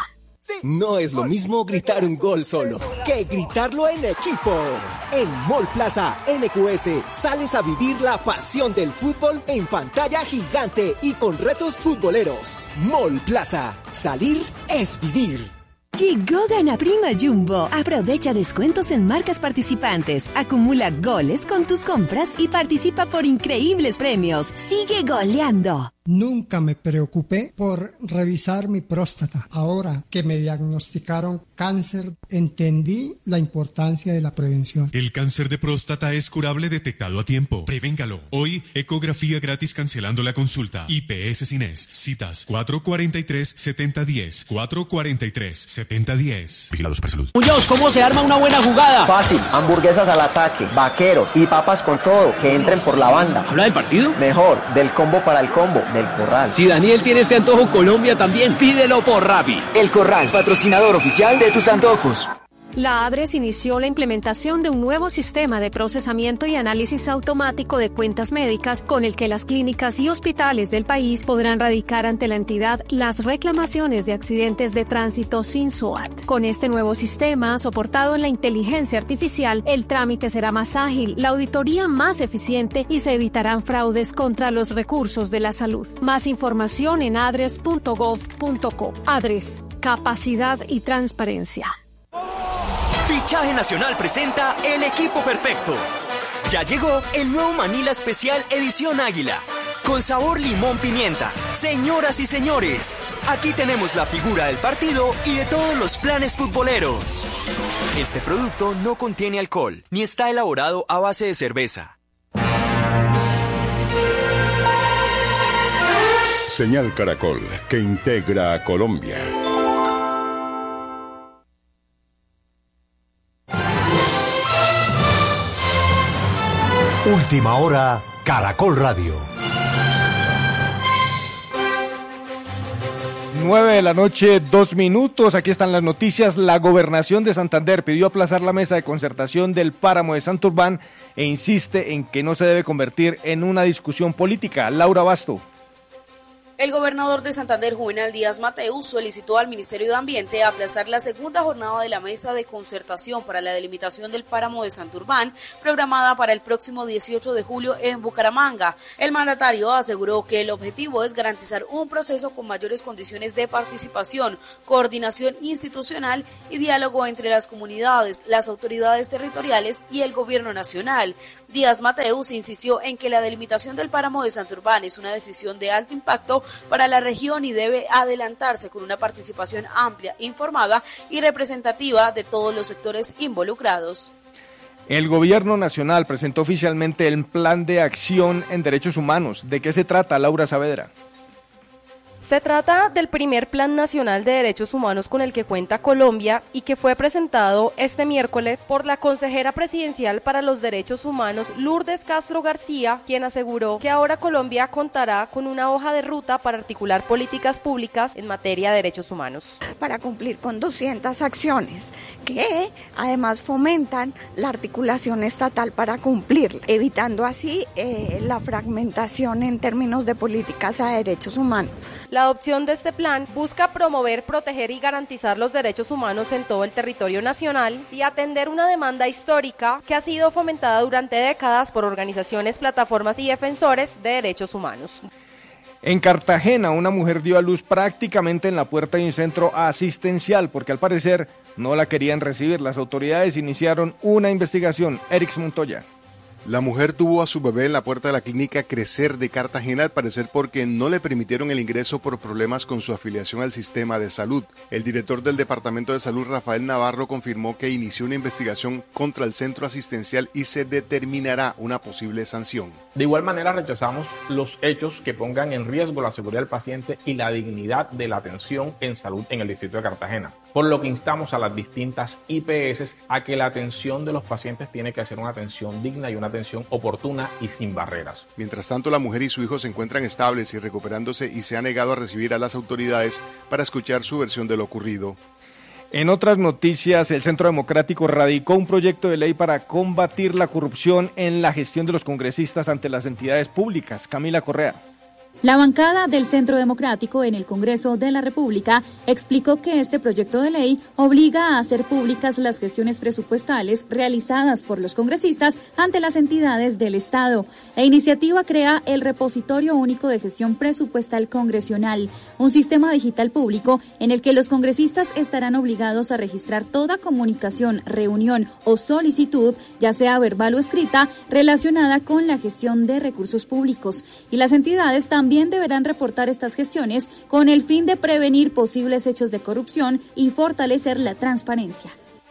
No es lo mismo gritar un gol solo que gritarlo en equipo. En Mall Plaza N Q S sales a vivir la pasión del fútbol en pantalla gigante y con retos futboleros. Mall Plaza, salir es vivir. Llegó Gana Prima Jumbo. Aprovecha descuentos en marcas participantes. Acumula goles con tus compras y participa por increíbles premios. Sigue goleando. Nunca me preocupé por revisar mi próstata. Ahora que me diagnosticaron cáncer, entendí la importancia de la prevención. El cáncer de próstata es curable detectado a tiempo. Prevéngalo. Hoy, ecografía gratis cancelando la consulta. I P S Cines. Citas cuatro cuatro tres, siete cero uno cero, cuatro cuatro tres, siete cero uno cero. Vigilados para salud. Muñoz, ¿cómo se arma una buena jugada? Fácil, hamburguesas al ataque, vaqueros y papas con todo, que entren por la banda. ¿Habla del partido? Mejor, del combo para el combo. Del Corral. Si Daniel tiene este antojo, Colombia también. Pídelo por Rappi. El Corral, patrocinador oficial de tus antojos. La ADRES inició la implementación de un nuevo sistema de procesamiento y análisis automático de cuentas médicas con el que las clínicas y hospitales del país podrán radicar ante la entidad las reclamaciones de accidentes de tránsito sin S O A T. Con este nuevo sistema, soportado en la inteligencia artificial, el trámite será más ágil, la auditoría más eficiente y se evitarán fraudes contra los recursos de la salud. Más información en adres punto gov punto co. ADRES, capacidad y transparencia. Fichaje Nacional presenta El Equipo Perfecto. Ya llegó el nuevo Manila Especial Edición Águila, con sabor limón pimienta. Señoras y señores, aquí tenemos la figura del partido y de todos los planes futboleros. Este producto no contiene alcohol, ni está elaborado a base de cerveza. Señal Caracol, que integra a Colombia. Última hora, Caracol Radio. Nueve de la noche, dos minutos. Aquí están las noticias. La Gobernación de Santander pidió aplazar la mesa de concertación del páramo de Santurbán e insiste en que no se debe convertir en una discusión política. Laura Basto. El gobernador de Santander, Juvenal Díaz Mateus, solicitó al Ministerio de Ambiente aplazar la segunda jornada de la mesa de concertación para la delimitación del páramo de Santurbán, programada para el próximo dieciocho de julio en Bucaramanga. El mandatario aseguró que el objetivo es garantizar un proceso con mayores condiciones de participación, coordinación institucional y diálogo entre las comunidades, las autoridades territoriales y el gobierno nacional. Díaz Mateus insistió en que la delimitación del páramo de Santurbán es una decisión de alto impacto para la región y debe adelantarse con una participación amplia, informada y representativa de todos los sectores involucrados. El gobierno nacional presentó oficialmente el Plan de Acción en Derechos Humanos. ¿De qué se trata, Laura Saavedra? Se trata del primer Plan Nacional de Derechos Humanos con el que cuenta Colombia y que fue presentado este miércoles por la consejera presidencial para los derechos humanos, Lourdes Castro García, quien aseguró que ahora Colombia contará con una hoja de ruta para articular políticas públicas en materia de derechos humanos. Para cumplir con doscientas acciones que además fomentan la articulación estatal para cumplir, evitando así eh, la fragmentación en términos de políticas a derechos humanos. La adopción de este plan busca promover, proteger y garantizar los derechos humanos en todo el territorio nacional y atender una demanda histórica que ha sido fomentada durante décadas por organizaciones, plataformas y defensores de derechos humanos. En Cartagena, una mujer dio a luz prácticamente en la puerta de un centro asistencial porque al parecer no la querían recibir. Las autoridades iniciaron una investigación. Erix Montoya. La mujer tuvo a su bebé en la puerta de la clínica Crecer de Cartagena, al parecer porque no le permitieron el ingreso por problemas con su afiliación al sistema de salud. El director del Departamento de Salud, Rafael Navarro, confirmó que inició una investigación contra el centro asistencial y se determinará una posible sanción. De igual manera, rechazamos los hechos que pongan en riesgo la seguridad del paciente y la dignidad de la atención en salud en el distrito de Cartagena, por lo que instamos a las distintas I P S a que la atención de los pacientes tiene que ser una atención digna y una atención oportuna y sin barreras. Mientras tanto, la mujer y su hijo se encuentran estables y recuperándose y se ha negado a recibir a las autoridades para escuchar su versión de lo ocurrido. En otras noticias, el Centro Democrático radicó un proyecto de ley para combatir la corrupción en la gestión de los congresistas ante las entidades públicas. Camila Correa. La bancada del Centro Democrático en el Congreso de la República explicó que este proyecto de ley obliga a hacer públicas las gestiones presupuestales realizadas por los congresistas ante las entidades del Estado. La iniciativa crea el Repositorio Único de Gestión Presupuestal Congresional, un sistema digital público en el que los congresistas estarán obligados a registrar toda comunicación, reunión o solicitud, ya sea verbal o escrita, relacionada con la gestión de recursos públicos. Y las entidades también También deberán reportar estas gestiones con el fin de prevenir posibles hechos de corrupción y fortalecer la transparencia.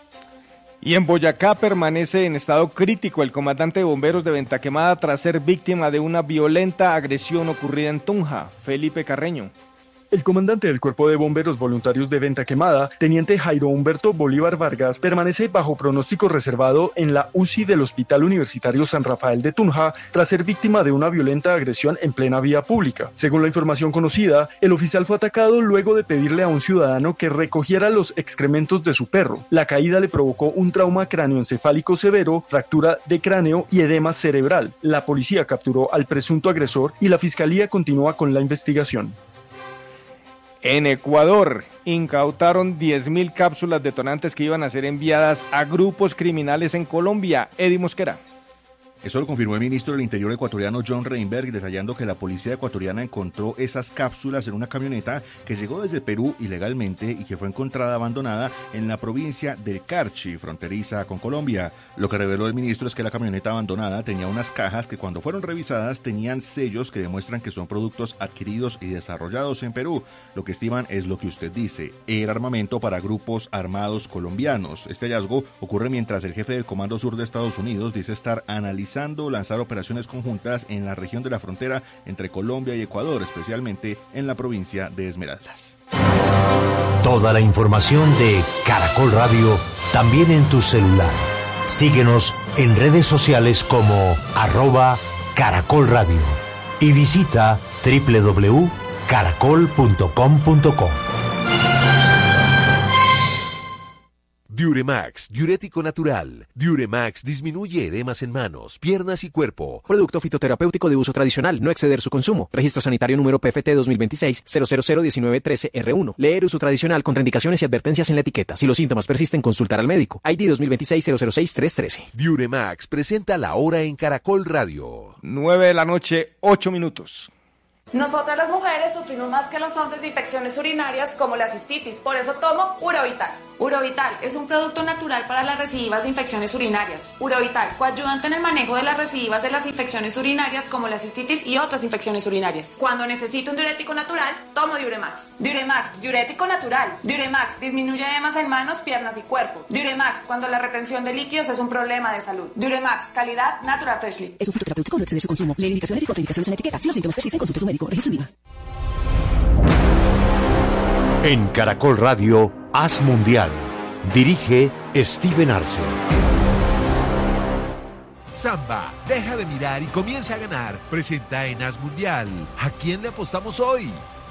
Y en Boyacá permanece en estado crítico el comandante de bomberos de Ventaquemada tras ser víctima de una violenta agresión ocurrida en Tunja. Felipe Carreño. El comandante del Cuerpo de Bomberos Voluntarios de Ventaquemada, teniente Jairo Humberto Bolívar Vargas, permanece bajo pronóstico reservado en la U C I del Hospital Universitario San Rafael de Tunja tras ser víctima de una violenta agresión en plena vía pública. Según la información conocida, el oficial fue atacado luego de pedirle a un ciudadano que recogiera los excrementos de su perro. La caída le provocó un trauma cráneoencefálico severo, fractura de cráneo y edema cerebral. La policía capturó al presunto agresor y la fiscalía continúa con la investigación. En Ecuador, incautaron diez mil cápsulas detonantes que iban a ser enviadas a grupos criminales en Colombia. Eddie Mosquera. Eso lo confirmó el ministro del Interior ecuatoriano John Reinberg, detallando que la policía ecuatoriana encontró esas cápsulas en una camioneta que llegó desde Perú ilegalmente y que fue encontrada abandonada en la provincia del Carchi, fronteriza con Colombia. Lo que reveló el ministro es que la camioneta abandonada tenía unas cajas que cuando fueron revisadas tenían sellos que demuestran que son productos adquiridos y desarrollados en Perú. Lo que estiman es lo que usted dice, era armamento para grupos armados colombianos. Este hallazgo ocurre mientras el jefe del Comando Sur de Estados Unidos dice estar analizando lanzar operaciones conjuntas en la región de la frontera entre Colombia y Ecuador, especialmente en la provincia de Esmeraldas. Toda la información de Caracol Radio también en tu celular. Síguenos en redes sociales como arroba Caracol Radio y visita doble u doble u doble u punto caracol punto com punto co. Diuremax, diurético natural. Diuremax disminuye edemas en manos, piernas y cuerpo. Producto fitoterapéutico de uso tradicional, no exceder su consumo. Registro sanitario número P F T dos mil veintiséis cero cero cero diecinueve trece R uno. Leer uso tradicional, contraindicaciones y advertencias en la etiqueta. Si los síntomas persisten, consultar al médico. I D dos mil veintiséis cero cero seis tres trece. Diuremax presenta la hora en Caracol Radio. nueve de la noche, ocho minutos. Nosotras las mujeres sufrimos más que los hombres de infecciones urinarias como la cistitis, por eso tomo Urovital. Urovital es un producto natural para las recidivas de infecciones urinarias. Urovital, coayudante en el manejo de las recidivas de las infecciones urinarias como la cistitis y otras infecciones urinarias. Cuando necesito un diurético natural, tomo Diuremax. Diuremax, diurético natural. Diuremax disminuye edemas en manos, piernas y cuerpo. Diuremax, cuando la retención de líquidos es un problema de salud. Diuremax, calidad Natural Freshly. Es un fitoterapéutico, no exceder su consumo. Lee indicaciones y contraindicaciones en la etiqueta. Si los síntomas persisten, consulte a su médico. Registro viva. En Caracol Radio, Haz Mundial. Dirige Steven Arce. Samba, deja de mirar y comienza a ganar. Presenta en Haz Mundial. ¿A quién le apostamos hoy?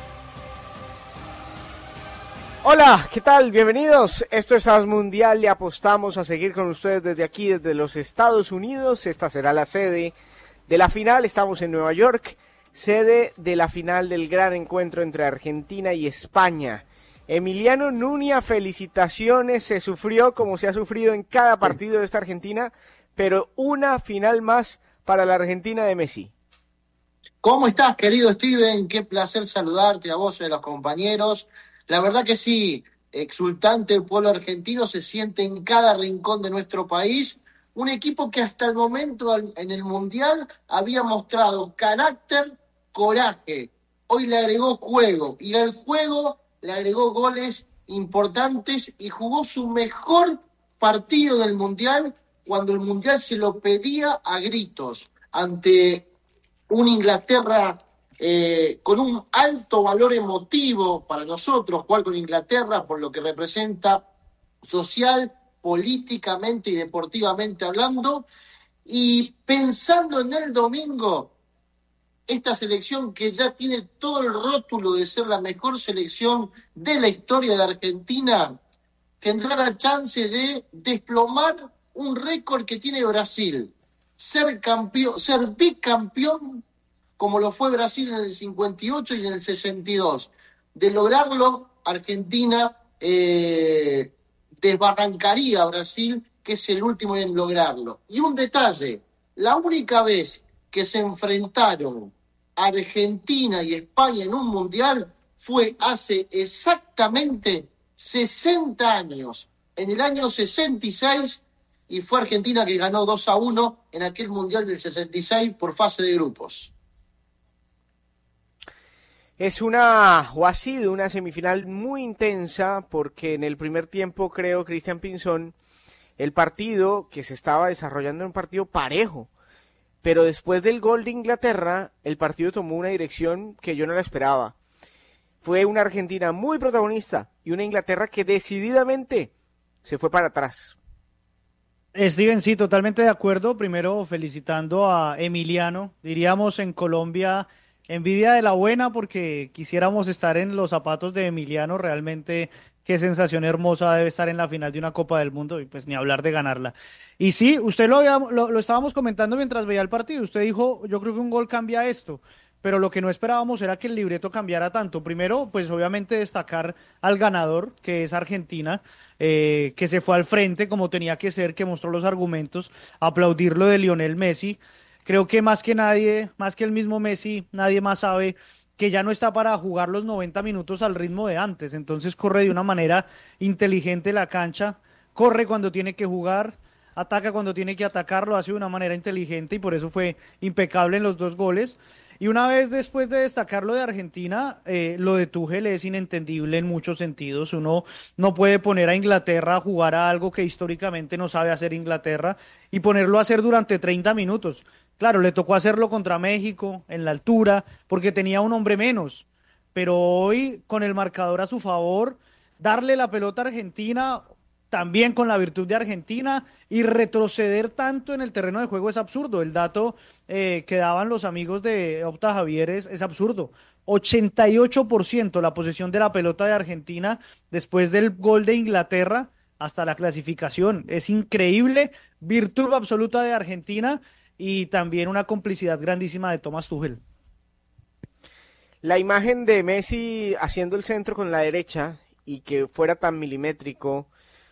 Hola, ¿qué tal? Bienvenidos. Esto es Haz Mundial. Le apostamos a seguir con ustedes desde aquí, desde los Estados Unidos. Esta será la sede de la final. Estamos en Nueva York, sede de la final del gran encuentro entre Argentina y España. Emiliano Nuña, felicitaciones, se sufrió como se ha sufrido en cada partido de esta Argentina, pero una final más para la Argentina de Messi. ¿Cómo estás, querido Steven? Qué placer saludarte a vos y a los compañeros. La verdad que sí, exultante el pueblo argentino, se siente en cada rincón de nuestro país. Un equipo que hasta el momento en el Mundial había mostrado carácter, coraje. Hoy le agregó juego y al juego le agregó goles importantes y jugó su mejor partido del Mundial cuando el Mundial se lo pedía a gritos ante una Inglaterra eh, con un alto valor emotivo para nosotros, jugar con Inglaterra por lo que representa social, políticamente y deportivamente hablando, y pensando en el domingo, esta selección que ya tiene todo el rótulo de ser la mejor selección de la historia de Argentina, tendrá la chance de desplomar un récord que tiene Brasil, ser campeón, ser bicampeón como lo fue Brasil en el cincuenta y ocho y en el sesenta y dos. De lograrlo, Argentina eh, desbarrancaría a Brasil, que es el último en lograrlo. Y un detalle, la única vez que se enfrentaron Argentina y España en un mundial fue hace exactamente sesenta años, en el año sesenta y seis, y fue Argentina que ganó dos a uno en aquel mundial del sesenta y seis por fase de grupos. Es una, o ha sido una semifinal muy intensa, porque en el primer tiempo, creo, Cristian Pinzón, el partido que se estaba desarrollando era un partido parejo. Pero después del gol de Inglaterra, el partido tomó una dirección que yo no la esperaba. Fue una Argentina muy protagonista y una Inglaterra que decididamente se fue para atrás. Steven, sí, totalmente de acuerdo. Primero, felicitando a Emiliano. Diríamos en Colombia, envidia de la buena, porque quisiéramos estar en los zapatos de Emiliano. Realmente, qué sensación hermosa debe estar en la final de una Copa del Mundo, y pues ni hablar de ganarla. Y sí, usted lo, había, lo, lo estábamos comentando mientras veía el partido. Usted dijo, yo creo que un gol cambia esto. pero lo que no esperábamos era que el libreto cambiara tanto. Primero, pues obviamente destacar al ganador, que es Argentina, eh, que se fue al frente como tenía que ser, que mostró los argumentos, aplaudir lo de Lionel Messi. Creo que más que nadie, más que el mismo Messi, nadie más sabe que ya no está para jugar los noventa minutos al ritmo de antes, entonces corre de una manera inteligente la cancha, corre cuando tiene que jugar, ataca cuando tiene que atacar, lo hace de una manera inteligente y por eso fue impecable en los dos goles. Y una vez después de destacar lo de Argentina, eh, lo de Tuchel es inentendible en muchos sentidos. Uno no puede poner a Inglaterra a jugar a algo que históricamente no sabe hacer Inglaterra y ponerlo a hacer durante treinta minutos. Claro, le tocó hacerlo contra México, en la altura, porque tenía un hombre menos. Pero hoy, con el marcador a su favor, darle la pelota a Argentina, también con la virtud de Argentina, y retroceder tanto en el terreno de juego es absurdo. El dato eh, que daban los amigos de Opta Javier es, es absurdo. ochenta y ocho por ciento la posesión de la pelota de Argentina después del gol de Inglaterra hasta la clasificación. Es increíble, virtud absoluta de Argentina y también una complicidad grandísima de Thomas Tuchel. La imagen de Messi haciendo el centro con la derecha y que fuera tan milimétrico,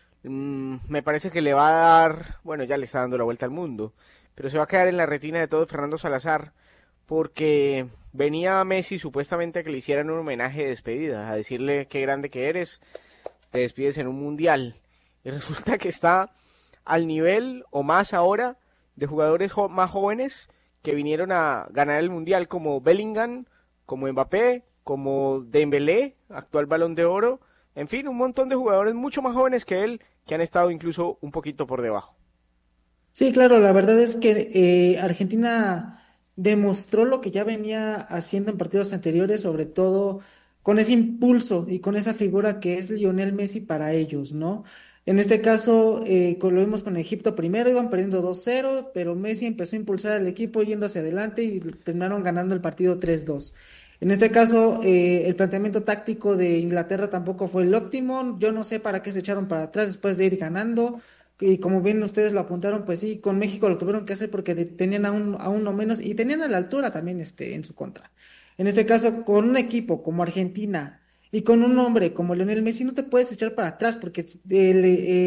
mmm, me parece que le va a dar, bueno, ya le está dando la vuelta al mundo, pero se va a quedar en la retina de todo Fernando Salazar, porque venía Messi supuestamente a que le hicieran un homenaje de despedida, a decirle qué grande que eres, te despides en un mundial, y resulta que está al nivel o más ahora de jugadores jo- más jóvenes que vinieron a ganar el mundial, como Bellingham, como Mbappé, como Dembélé, actual Balón de Oro, en fin, un montón de jugadores mucho más jóvenes que él, que han estado incluso un poquito por debajo. Sí, claro, la verdad es que eh, Argentina demostró lo que ya venía haciendo en partidos anteriores, sobre todo con ese impulso y con esa figura que es Lionel Messi para ellos, ¿no? En este caso, eh, lo vimos con Egipto primero, iban perdiendo dos cero, pero Messi empezó a impulsar al equipo yendo hacia adelante y terminaron ganando el partido tres dos. En este caso, eh, el planteamiento táctico de Inglaterra tampoco fue el óptimo. Yo no sé para qué se echaron para atrás después de ir ganando. Y como bien ustedes lo apuntaron, pues sí, con México lo tuvieron que hacer porque tenían a, un, a uno menos y tenían a la altura también este, en su contra. En este caso, con un equipo como Argentina y con un hombre como Lionel Messi, no te puedes echar para atrás porque el,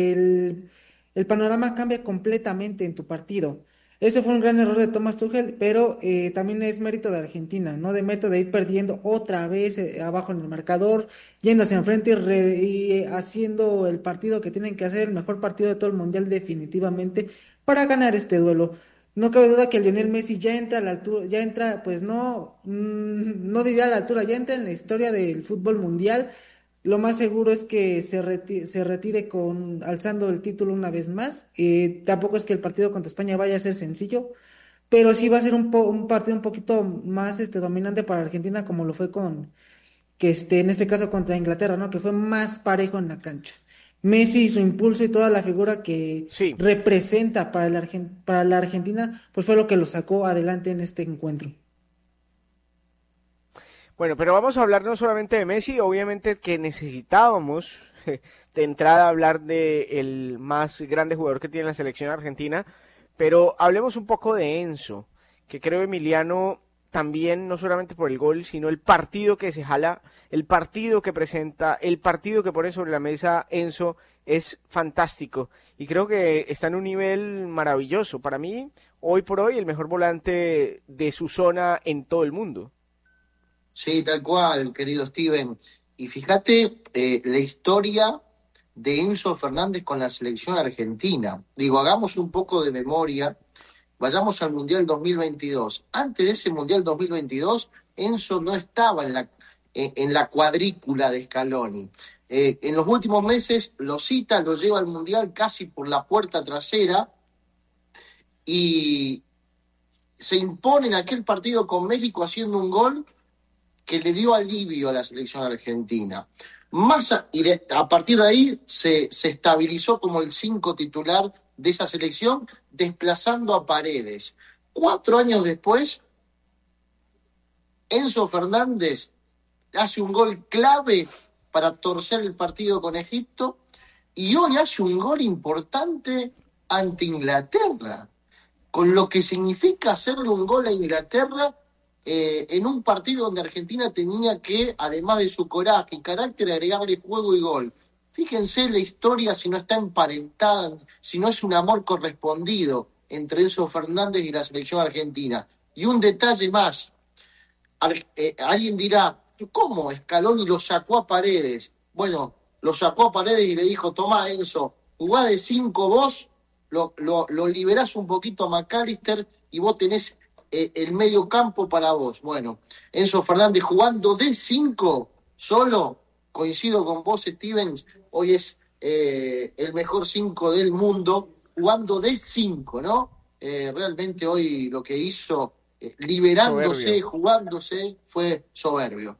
el, el panorama cambia completamente en tu partido. Ese fue un gran error de Thomas Tuchel, pero eh, también es mérito de Argentina, no de mérito de ir perdiendo otra vez eh, abajo en el marcador, yendo hacia enfrente y, re, y haciendo el partido que tienen que hacer, el mejor partido de todo el mundial definitivamente, para ganar este duelo. No cabe duda que Lionel Messi ya entra a la altura, ya entra, pues no, mmm, no diría a la altura, ya entra en la historia del fútbol mundial. Lo más seguro es que se retire, se retire con alzando el título una vez más. Eh, tampoco es que el partido contra España vaya a ser sencillo, pero sí va a ser un, po, un partido un poquito más este, dominante para Argentina, como lo fue con, que este, en este caso contra Inglaterra, ¿no? Que fue más parejo en la cancha. Messi y su impulso y toda la figura que sí. representa para la, para la Argentina, pues fue lo que lo sacó adelante en este encuentro. Bueno, pero vamos a hablar no solamente de Messi, obviamente que necesitábamos de entrada hablar de el más grande jugador que tiene la selección argentina, pero hablemos un poco de Enzo, que creo Emiliano también, no solamente por el gol, sino el partido que se jala, el partido que presenta, el partido que pone sobre la mesa Enzo es fantástico y creo que está en un nivel maravilloso. Para mí, hoy por hoy, el mejor volante de su zona en todo el mundo. Sí, tal cual, querido Steven. Y fíjate eh, la historia de Enzo Fernández con la selección argentina. Digo, hagamos un poco de memoria, vayamos al Mundial dos mil veintidós. Antes de ese Mundial dos mil veintidós, Enzo no estaba en la, en, en la cuadrícula de Scaloni. Eh, en los últimos meses lo cita, lo lleva al Mundial casi por la puerta trasera y se impone en aquel partido con México haciendo un gol que le dio alivio a la selección argentina. Más a, y de, a partir de ahí se, se estabilizó como el cinco titular de esa selección, desplazando a Paredes. Cuatro años después, Enzo Fernández hace un gol clave para torcer el partido con Egipto y hoy hace un gol importante ante Inglaterra, con lo que significa hacerle un gol a Inglaterra eh, en un partido donde Argentina tenía que, además de su coraje y carácter, agregarle juego y gol. Fíjense la historia, si no está emparentada, si no es un amor correspondido entre Enzo Fernández y la selección argentina. Y un detalle más, Al, eh, alguien dirá, ¿cómo Scaloni lo sacó a Paredes? Bueno, lo sacó a Paredes y le dijo, tomá Enzo, jugá de cinco vos, lo, lo, lo liberás un poquito a McAllister y vos tenés eh, el medio campo para vos. Bueno, Enzo Fernández jugando de cinco solo, coincido con vos, Stevens, hoy es eh, el mejor cinco del mundo, jugando de cinco, ¿no? Eh, realmente hoy lo que hizo, eh, liberándose, soberbio. Jugándose, fue soberbio.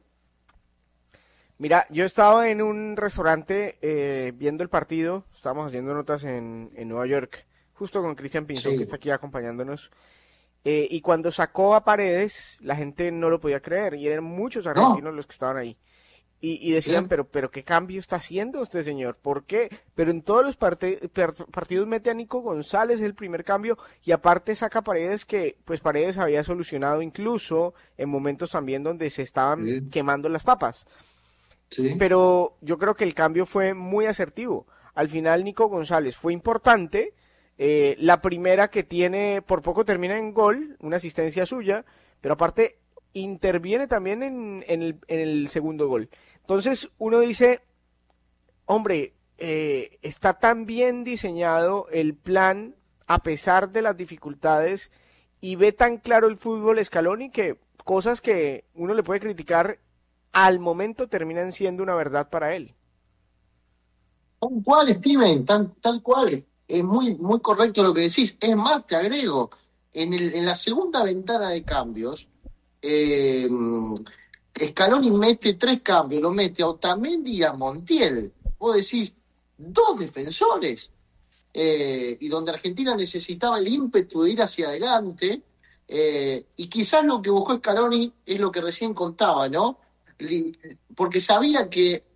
Mira, yo estaba en un restaurante eh, viendo el partido, estábamos haciendo notas en, en Nueva York, justo con Cristian Pinzón, sí, que está aquí acompañándonos, eh, y cuando sacó a Paredes, la gente no lo podía creer, y eran muchos argentinos no. los que estaban ahí. Y, y decían, sí. pero pero ¿qué cambio está haciendo este señor? ¿Por qué? Pero en todos los parte, partidos mete a Nico González, el primer cambio, y aparte saca Paredes, que pues Paredes había solucionado incluso en momentos también donde se estaban sí. quemando las papas. Sí. Pero yo creo que el cambio fue muy asertivo. Al final Nico González fue importante, eh, la primera que tiene, por poco termina en gol, una asistencia suya, pero aparte interviene también en, en, el, en el segundo gol. Entonces uno dice, hombre, eh, está tan bien diseñado el plan a pesar de las dificultades y ve tan claro el fútbol Scaloni que cosas que uno le puede criticar al momento terminan siendo una verdad para él. Tal cual, Steven, tal, tal cual. Es muy, muy correcto lo que decís. Es más, te agrego, en, el, en la segunda ventana de cambios, eh, Scaloni mete tres cambios, lo mete a Otamendi y a Montiel. Vos decís, dos defensores. Eh, y donde Argentina necesitaba el ímpetu de ir hacia adelante, eh, y quizás lo que buscó Scaloni es lo que recién contaba, ¿no? Porque sabía que